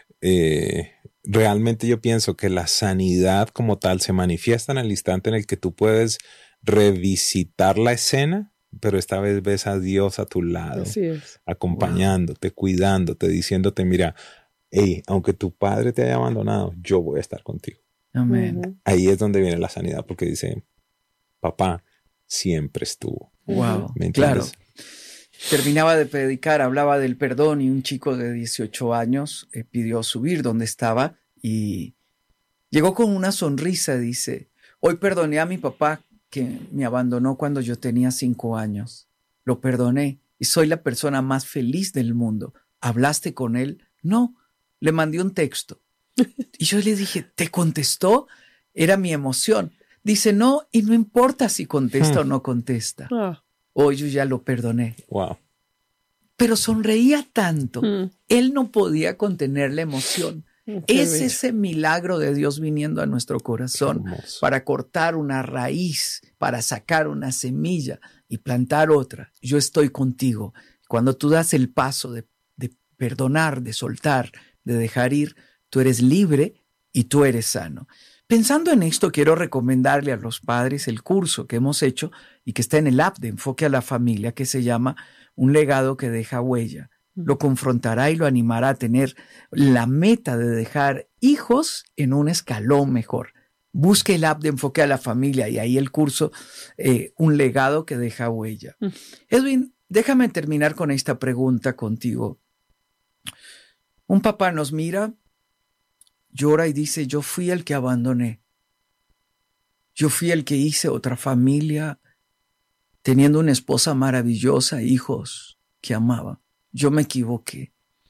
eh, realmente yo pienso que la sanidad como tal se manifiesta en el instante en el que tú puedes revisitar la escena, pero esta vez ves a Dios a tu lado, Así es. acompañándote, wow. cuidándote, diciéndote, mira, hey, aunque tu padre te haya abandonado, yo voy a estar contigo. Amén. Uh-huh. Ahí es donde viene la sanidad, porque dice, papá siempre estuvo. Wow, ¿Me claro. entiendes? Terminaba de predicar, hablaba del perdón y un chico de dieciocho años eh, pidió subir donde estaba y llegó con una sonrisa, dice, hoy perdoné a mi papá que me abandonó cuando yo tenía cinco años. Lo perdoné y soy la persona más feliz del mundo. ¿Hablaste con él? No. Le mandé un texto y yo le dije, ¿te contestó? Era mi emoción. Dice, no, y no importa si contesta hmm. o no contesta. Oh. Hoy yo ya lo perdoné. Wow. Pero sonreía tanto. Hmm. Él no podía contener la emoción. Qué es bello. ese milagro de Dios viniendo a nuestro corazón para cortar una raíz, para sacar una semilla y plantar otra. Yo estoy contigo. Cuando tú das el paso de, de perdonar, de soltar, de dejar ir, tú eres libre y tú eres sano. Pensando en esto, quiero recomendarle a los padres el curso que hemos hecho y que está en el app de Enfoque a la Familia, que se llama Un legado que deja huella. Lo confrontará y lo animará a tener la meta de dejar hijos en un escalón mejor. Busque el app de Enfoque a la Familia y ahí el curso eh, Un legado que deja huella. Mm. Edwin, déjame terminar con esta pregunta contigo. Un papá nos mira, llora y dice, yo fui el que abandoné. Yo fui el que hice otra familia, teniendo una esposa maravillosa, hijos que amaba. Yo me equivoqué.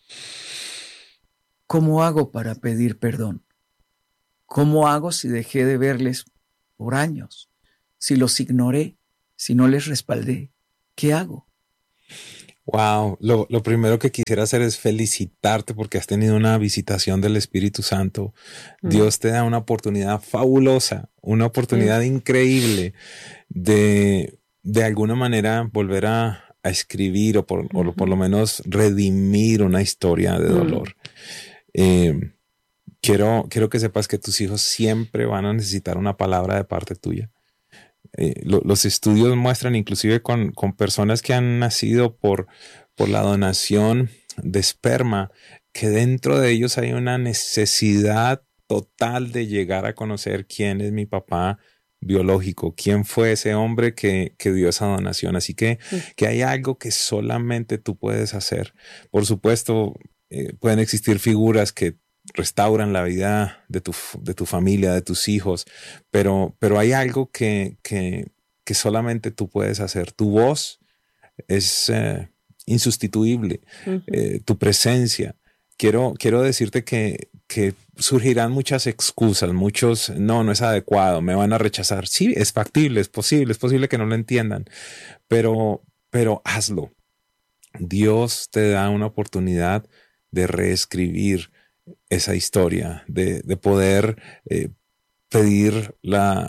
¿Cómo hago para pedir perdón? ¿Cómo hago si dejé de verles por años? Si los ignoré, si no les respaldé, ¿qué hago? Wow, lo, lo primero que quisiera hacer es felicitarte porque has tenido una visitación del Espíritu Santo. Mm. Dios te da una oportunidad fabulosa, una oportunidad mm. increíble de, de alguna manera volver a, a escribir o por, uh-huh. o por lo menos redimir una historia de dolor. Mm. Eh, quiero, quiero que sepas que tus hijos siempre van a necesitar una palabra de parte tuya. Eh, lo, los estudios muestran inclusive con, con personas que han nacido por, por la donación de esperma, que dentro de ellos hay una necesidad total de llegar a conocer quién es mi papá biológico, quién fue ese hombre que, que dio esa donación. Así que, sí. que hay algo que solamente tú puedes hacer. Por supuesto, eh, pueden existir figuras que restauran la vida de tu, de tu familia, de tus hijos, pero, pero hay algo que, que, que solamente tú puedes hacer. Tu voz es eh, insustituible, uh-huh. eh, tu presencia. Quiero, quiero decirte que, que surgirán muchas excusas, muchos, no, no es adecuado, me van a rechazar. Sí, es factible, es posible, es posible que no lo entiendan, pero, pero hazlo. Dios te da una oportunidad de reescribir esa historia, de, de poder eh, pedir la,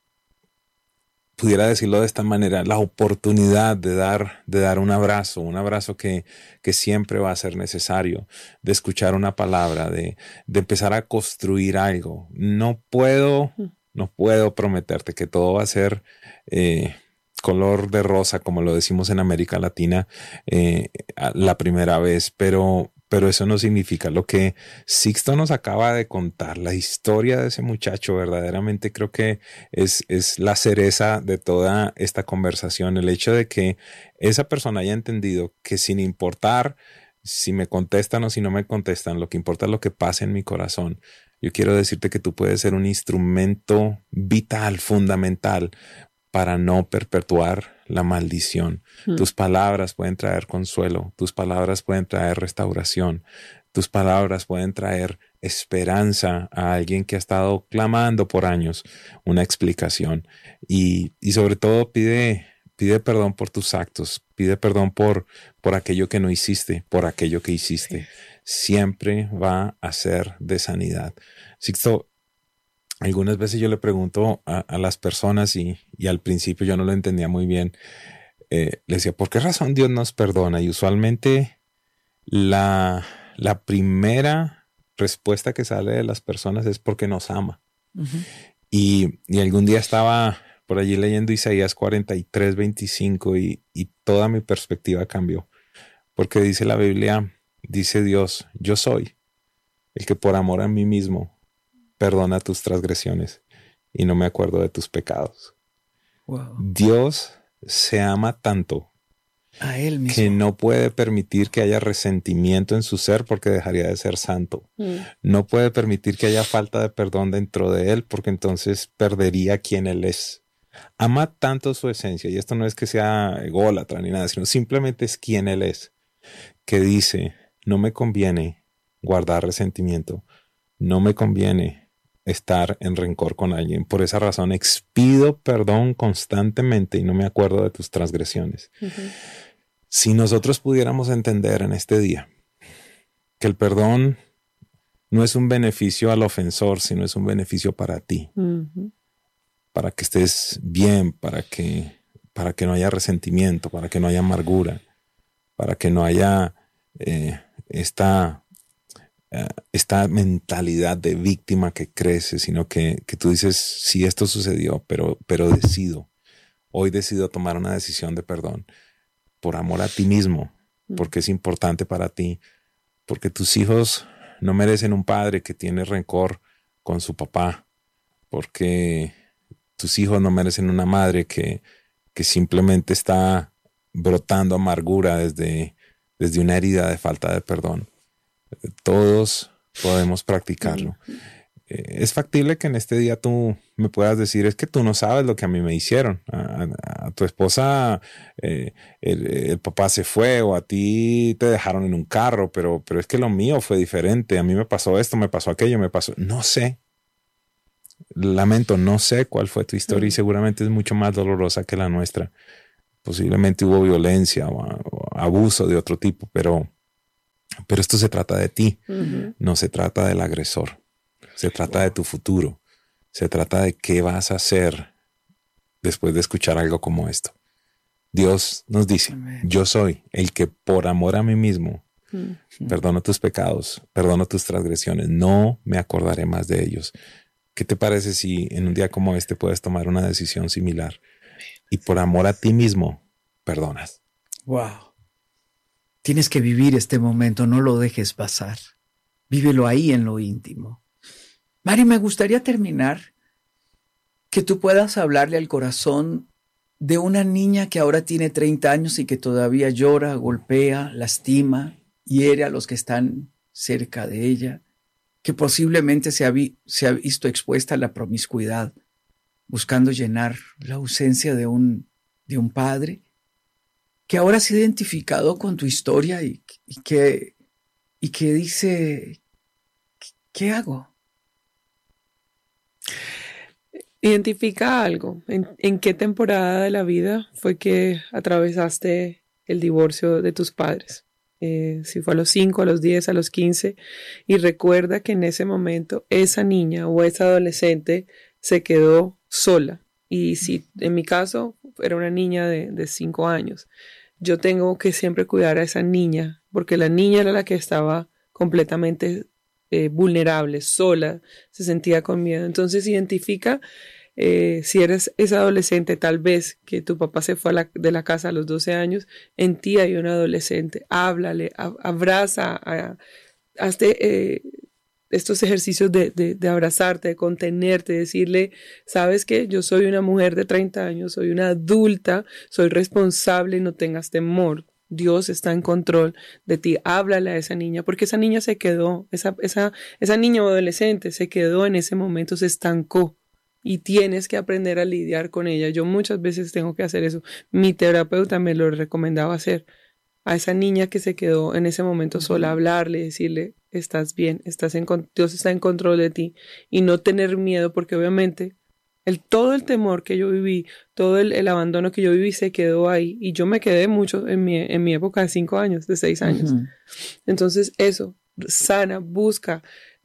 pudiera decirlo de esta manera, la oportunidad de dar, de dar un abrazo, un abrazo que, que siempre va a ser necesario, de escuchar una palabra, de, de empezar a construir algo. No puedo, no puedo prometerte que todo va a ser eh, color de rosa, como lo decimos en América Latina eh, la primera vez, pero Pero eso no significa lo que Sixto nos acaba de contar. La historia de ese muchacho verdaderamente creo que es, es la cereza de toda esta conversación. El hecho de que esa persona haya entendido que sin importar si me contestan o si no me contestan, lo que importa es lo que pasa en mi corazón. Yo quiero decirte que tú puedes ser un instrumento vital, fundamental, para no perpetuar la maldición. Mm. Tus palabras pueden traer consuelo, tus palabras pueden traer restauración, tus palabras pueden traer esperanza a alguien que ha estado clamando por años una explicación. Y, y sobre todo pide, pide perdón por tus actos, pide perdón por, por aquello que no hiciste, por aquello que hiciste. Sí. Siempre va a ser de sanidad. Sixto, algunas veces yo le pregunto a, a las personas y, y al principio yo no lo entendía muy bien. Eh, le decía, ¿por qué razón Dios nos perdona? Y usualmente la, la primera respuesta que sale de las personas es porque nos ama. Uh-huh. Y, y algún día estaba por allí leyendo Isaías cuarenta y tres, veinticinco y, y toda mi perspectiva cambió. Porque dice la Biblia, dice Dios, yo soy el que por amor a mí mismo perdona tus transgresiones y no me acuerdo de tus pecados. Wow. Dios se ama tanto a él mismo que no puede permitir que haya resentimiento en su ser porque dejaría de ser santo. Mm. No puede permitir que haya falta de perdón dentro de él porque entonces perdería quien él es. Ama tanto su esencia, y esto no es que sea ególatra ni nada, sino simplemente es quien él es, que dice, no me conviene guardar resentimiento, no me conviene estar en rencor con alguien. Por esa razón expido perdón constantemente y no me acuerdo de tus transgresiones. Uh-huh. Si nosotros pudiéramos entender en este día que el perdón no es un beneficio al ofensor, sino es un beneficio para ti, uh-huh. para que estés bien, para que, para que no haya resentimiento, para que no haya amargura, para que no haya eh, esta... esta mentalidad de víctima que crece, sino que, que tú dices, sí, esto sucedió, pero, pero decido, hoy decido tomar una decisión de perdón por amor a ti mismo, porque es importante para ti, porque tus hijos no merecen un padre que tiene rencor con su papá, porque tus hijos no merecen una madre que, que simplemente está brotando amargura desde, desde una herida de falta de perdón. Todos podemos practicarlo. Eh, es factible que en este día tú me puedas decir, es que tú no sabes lo que a mí me hicieron. A, a, a tu esposa eh, el, el papá se fue, o a ti te dejaron en un carro, pero, pero es que lo mío fue diferente. A mí me pasó esto, me pasó aquello, me pasó... No sé. Lamento, no sé cuál fue tu historia, y seguramente es mucho más dolorosa que la nuestra. Posiblemente hubo violencia o, o abuso de otro tipo, pero, pero esto se trata de ti. Uh-huh. No se trata del agresor. Se trata wow. de tu futuro. Se trata de qué vas a hacer después de escuchar algo como esto. Dios nos dice, Amén. Yo soy el que por amor a mí mismo uh-huh. perdono tus pecados, perdono tus transgresiones, no me acordaré más de ellos. ¿Qué te parece si en un día como este puedes tomar una decisión similar y por amor a ti mismo perdonas? Wow. Tienes que vivir este momento, no lo dejes pasar. Vívelo ahí en lo íntimo. Mari, me gustaría terminar que tú puedas hablarle al corazón de una niña que ahora tiene treinta años y que todavía llora, golpea, lastima, hiere a los que están cerca de ella, que posiblemente se ha, vi- se ha visto expuesta a la promiscuidad, buscando llenar la ausencia de un, de un padre, que ahora se ha identificado con tu historia y, y, que, y que dice, ¿qué hago? Identifica algo. ¿En, en qué temporada de la vida fue que atravesaste el divorcio de tus padres? Eh, si fue a los cinco, a los diez, a los quince, y recuerda que en ese momento esa niña o esa adolescente se quedó sola. Y si en mi caso era una niña de, de cinco años, yo tengo que siempre cuidar a esa niña, porque la niña era la que estaba completamente eh, vulnerable, sola, se sentía con miedo. Entonces identifica Eh, si eres esa adolescente, tal vez que tu papá se fue a la, de la casa a los doce años, en ti hay un adolescente, háblale, a, abraza, a, hazte eh, estos ejercicios de, de, de abrazarte, de contenerte, de decirle, ¿sabes qué? Yo soy una mujer de treinta años, soy una adulta, soy responsable y no tengas temor. Dios está en control de ti. Háblale a esa niña, porque esa niña se quedó, esa, esa, esa niña o adolescente se quedó en ese momento, se estancó. Y tienes que aprender a lidiar con ella. Yo muchas veces tengo que hacer eso. Mi terapeuta me lo recomendaba hacer. A esa niña que se quedó en ese momento sola, hablarle, decirle, estás bien, estás en, Dios está en control de ti. Y no tener miedo, porque obviamente el, todo el temor que yo viví, todo el, el abandono que yo viví se quedó ahí. Y yo me quedé mucho en mi, en mi época de cinco años, de seis años. Uh-huh. Entonces eso, sana, busca.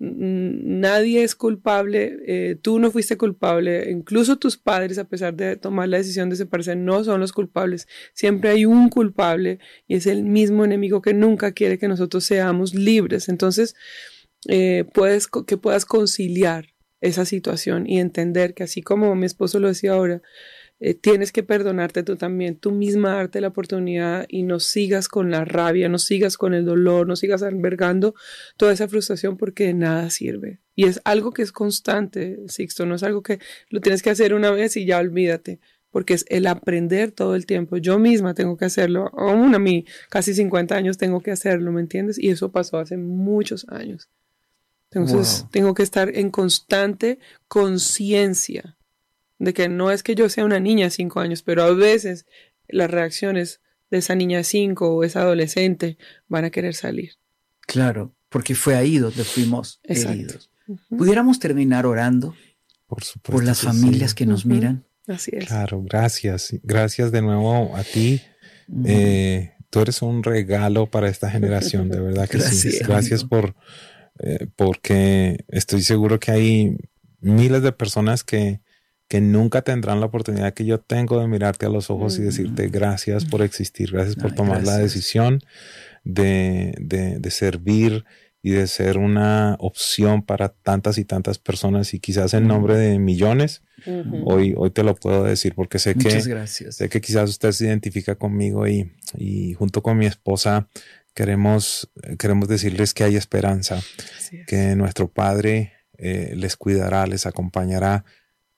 Nadie es culpable, eh, tú no fuiste culpable, incluso tus padres, a pesar de tomar la decisión de separarse, no son los culpables. Siempre hay un culpable y es el mismo enemigo que nunca quiere que nosotros seamos libres. Entonces, eh, puedes, que puedas conciliar esa situación y entender que, así como mi esposo lo decía ahora, Eh, tienes que perdonarte tú también, tú misma darte la oportunidad y no sigas con la rabia, no sigas con el dolor, no sigas albergando toda esa frustración, porque de nada sirve. Y es algo que es constante, Sixto, no es algo que lo tienes que hacer una vez y ya olvídate, porque es el aprender todo el tiempo. Yo misma tengo que hacerlo, aún a mí, casi cincuenta años tengo que hacerlo, ¿me entiendes? Y eso pasó hace muchos años. Entonces, wow. Tengo que estar en constante conciencia de que no es que yo sea una niña de cinco años, pero a veces las reacciones de esa niña de cinco o esa adolescente van a querer salir. Claro, porque fue ahí donde fuimos Exacto. heridos. Uh-huh. ¿Pudiéramos terminar orando por, supuesto por las que familias sí. que nos uh-huh. miran? Así es. Claro, gracias. Gracias de nuevo a ti. Uh-huh. Eh, tú eres un regalo para esta generación, de verdad que gracias, sí. Gracias amigo. por eh, porque estoy seguro que hay miles de personas que que nunca tendrán la oportunidad que yo tengo de mirarte a los ojos mm. y decirte gracias por existir, gracias por Ay, tomar gracias. la decisión de, de, de servir y de ser una opción para tantas y tantas personas, y quizás en nombre de millones. Uh-huh. Hoy, hoy te lo puedo decir porque sé Muchas que, gracias. sé que quizás usted se identifica conmigo y, y junto con mi esposa queremos, queremos decirles que hay esperanza, que nuestro Padre eh, les cuidará, les acompañará,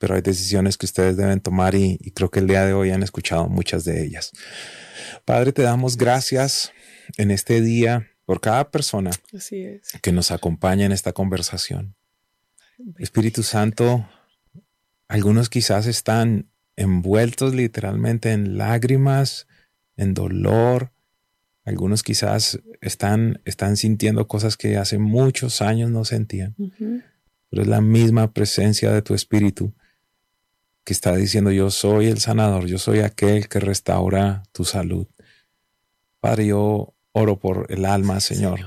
pero hay decisiones que ustedes deben tomar y, y creo que el día de hoy han escuchado muchas de ellas. Padre, te damos gracias en este día por cada persona Así es. que nos acompaña en esta conversación. Espíritu Santo, algunos quizás están envueltos literalmente en lágrimas, en dolor. Algunos quizás están, están sintiendo cosas que hace muchos años no sentían. Uh-huh. Pero es la misma presencia de tu Espíritu que está diciendo: yo soy el sanador, yo soy aquel que restaura tu salud. Padre, yo oro por el alma, Señor,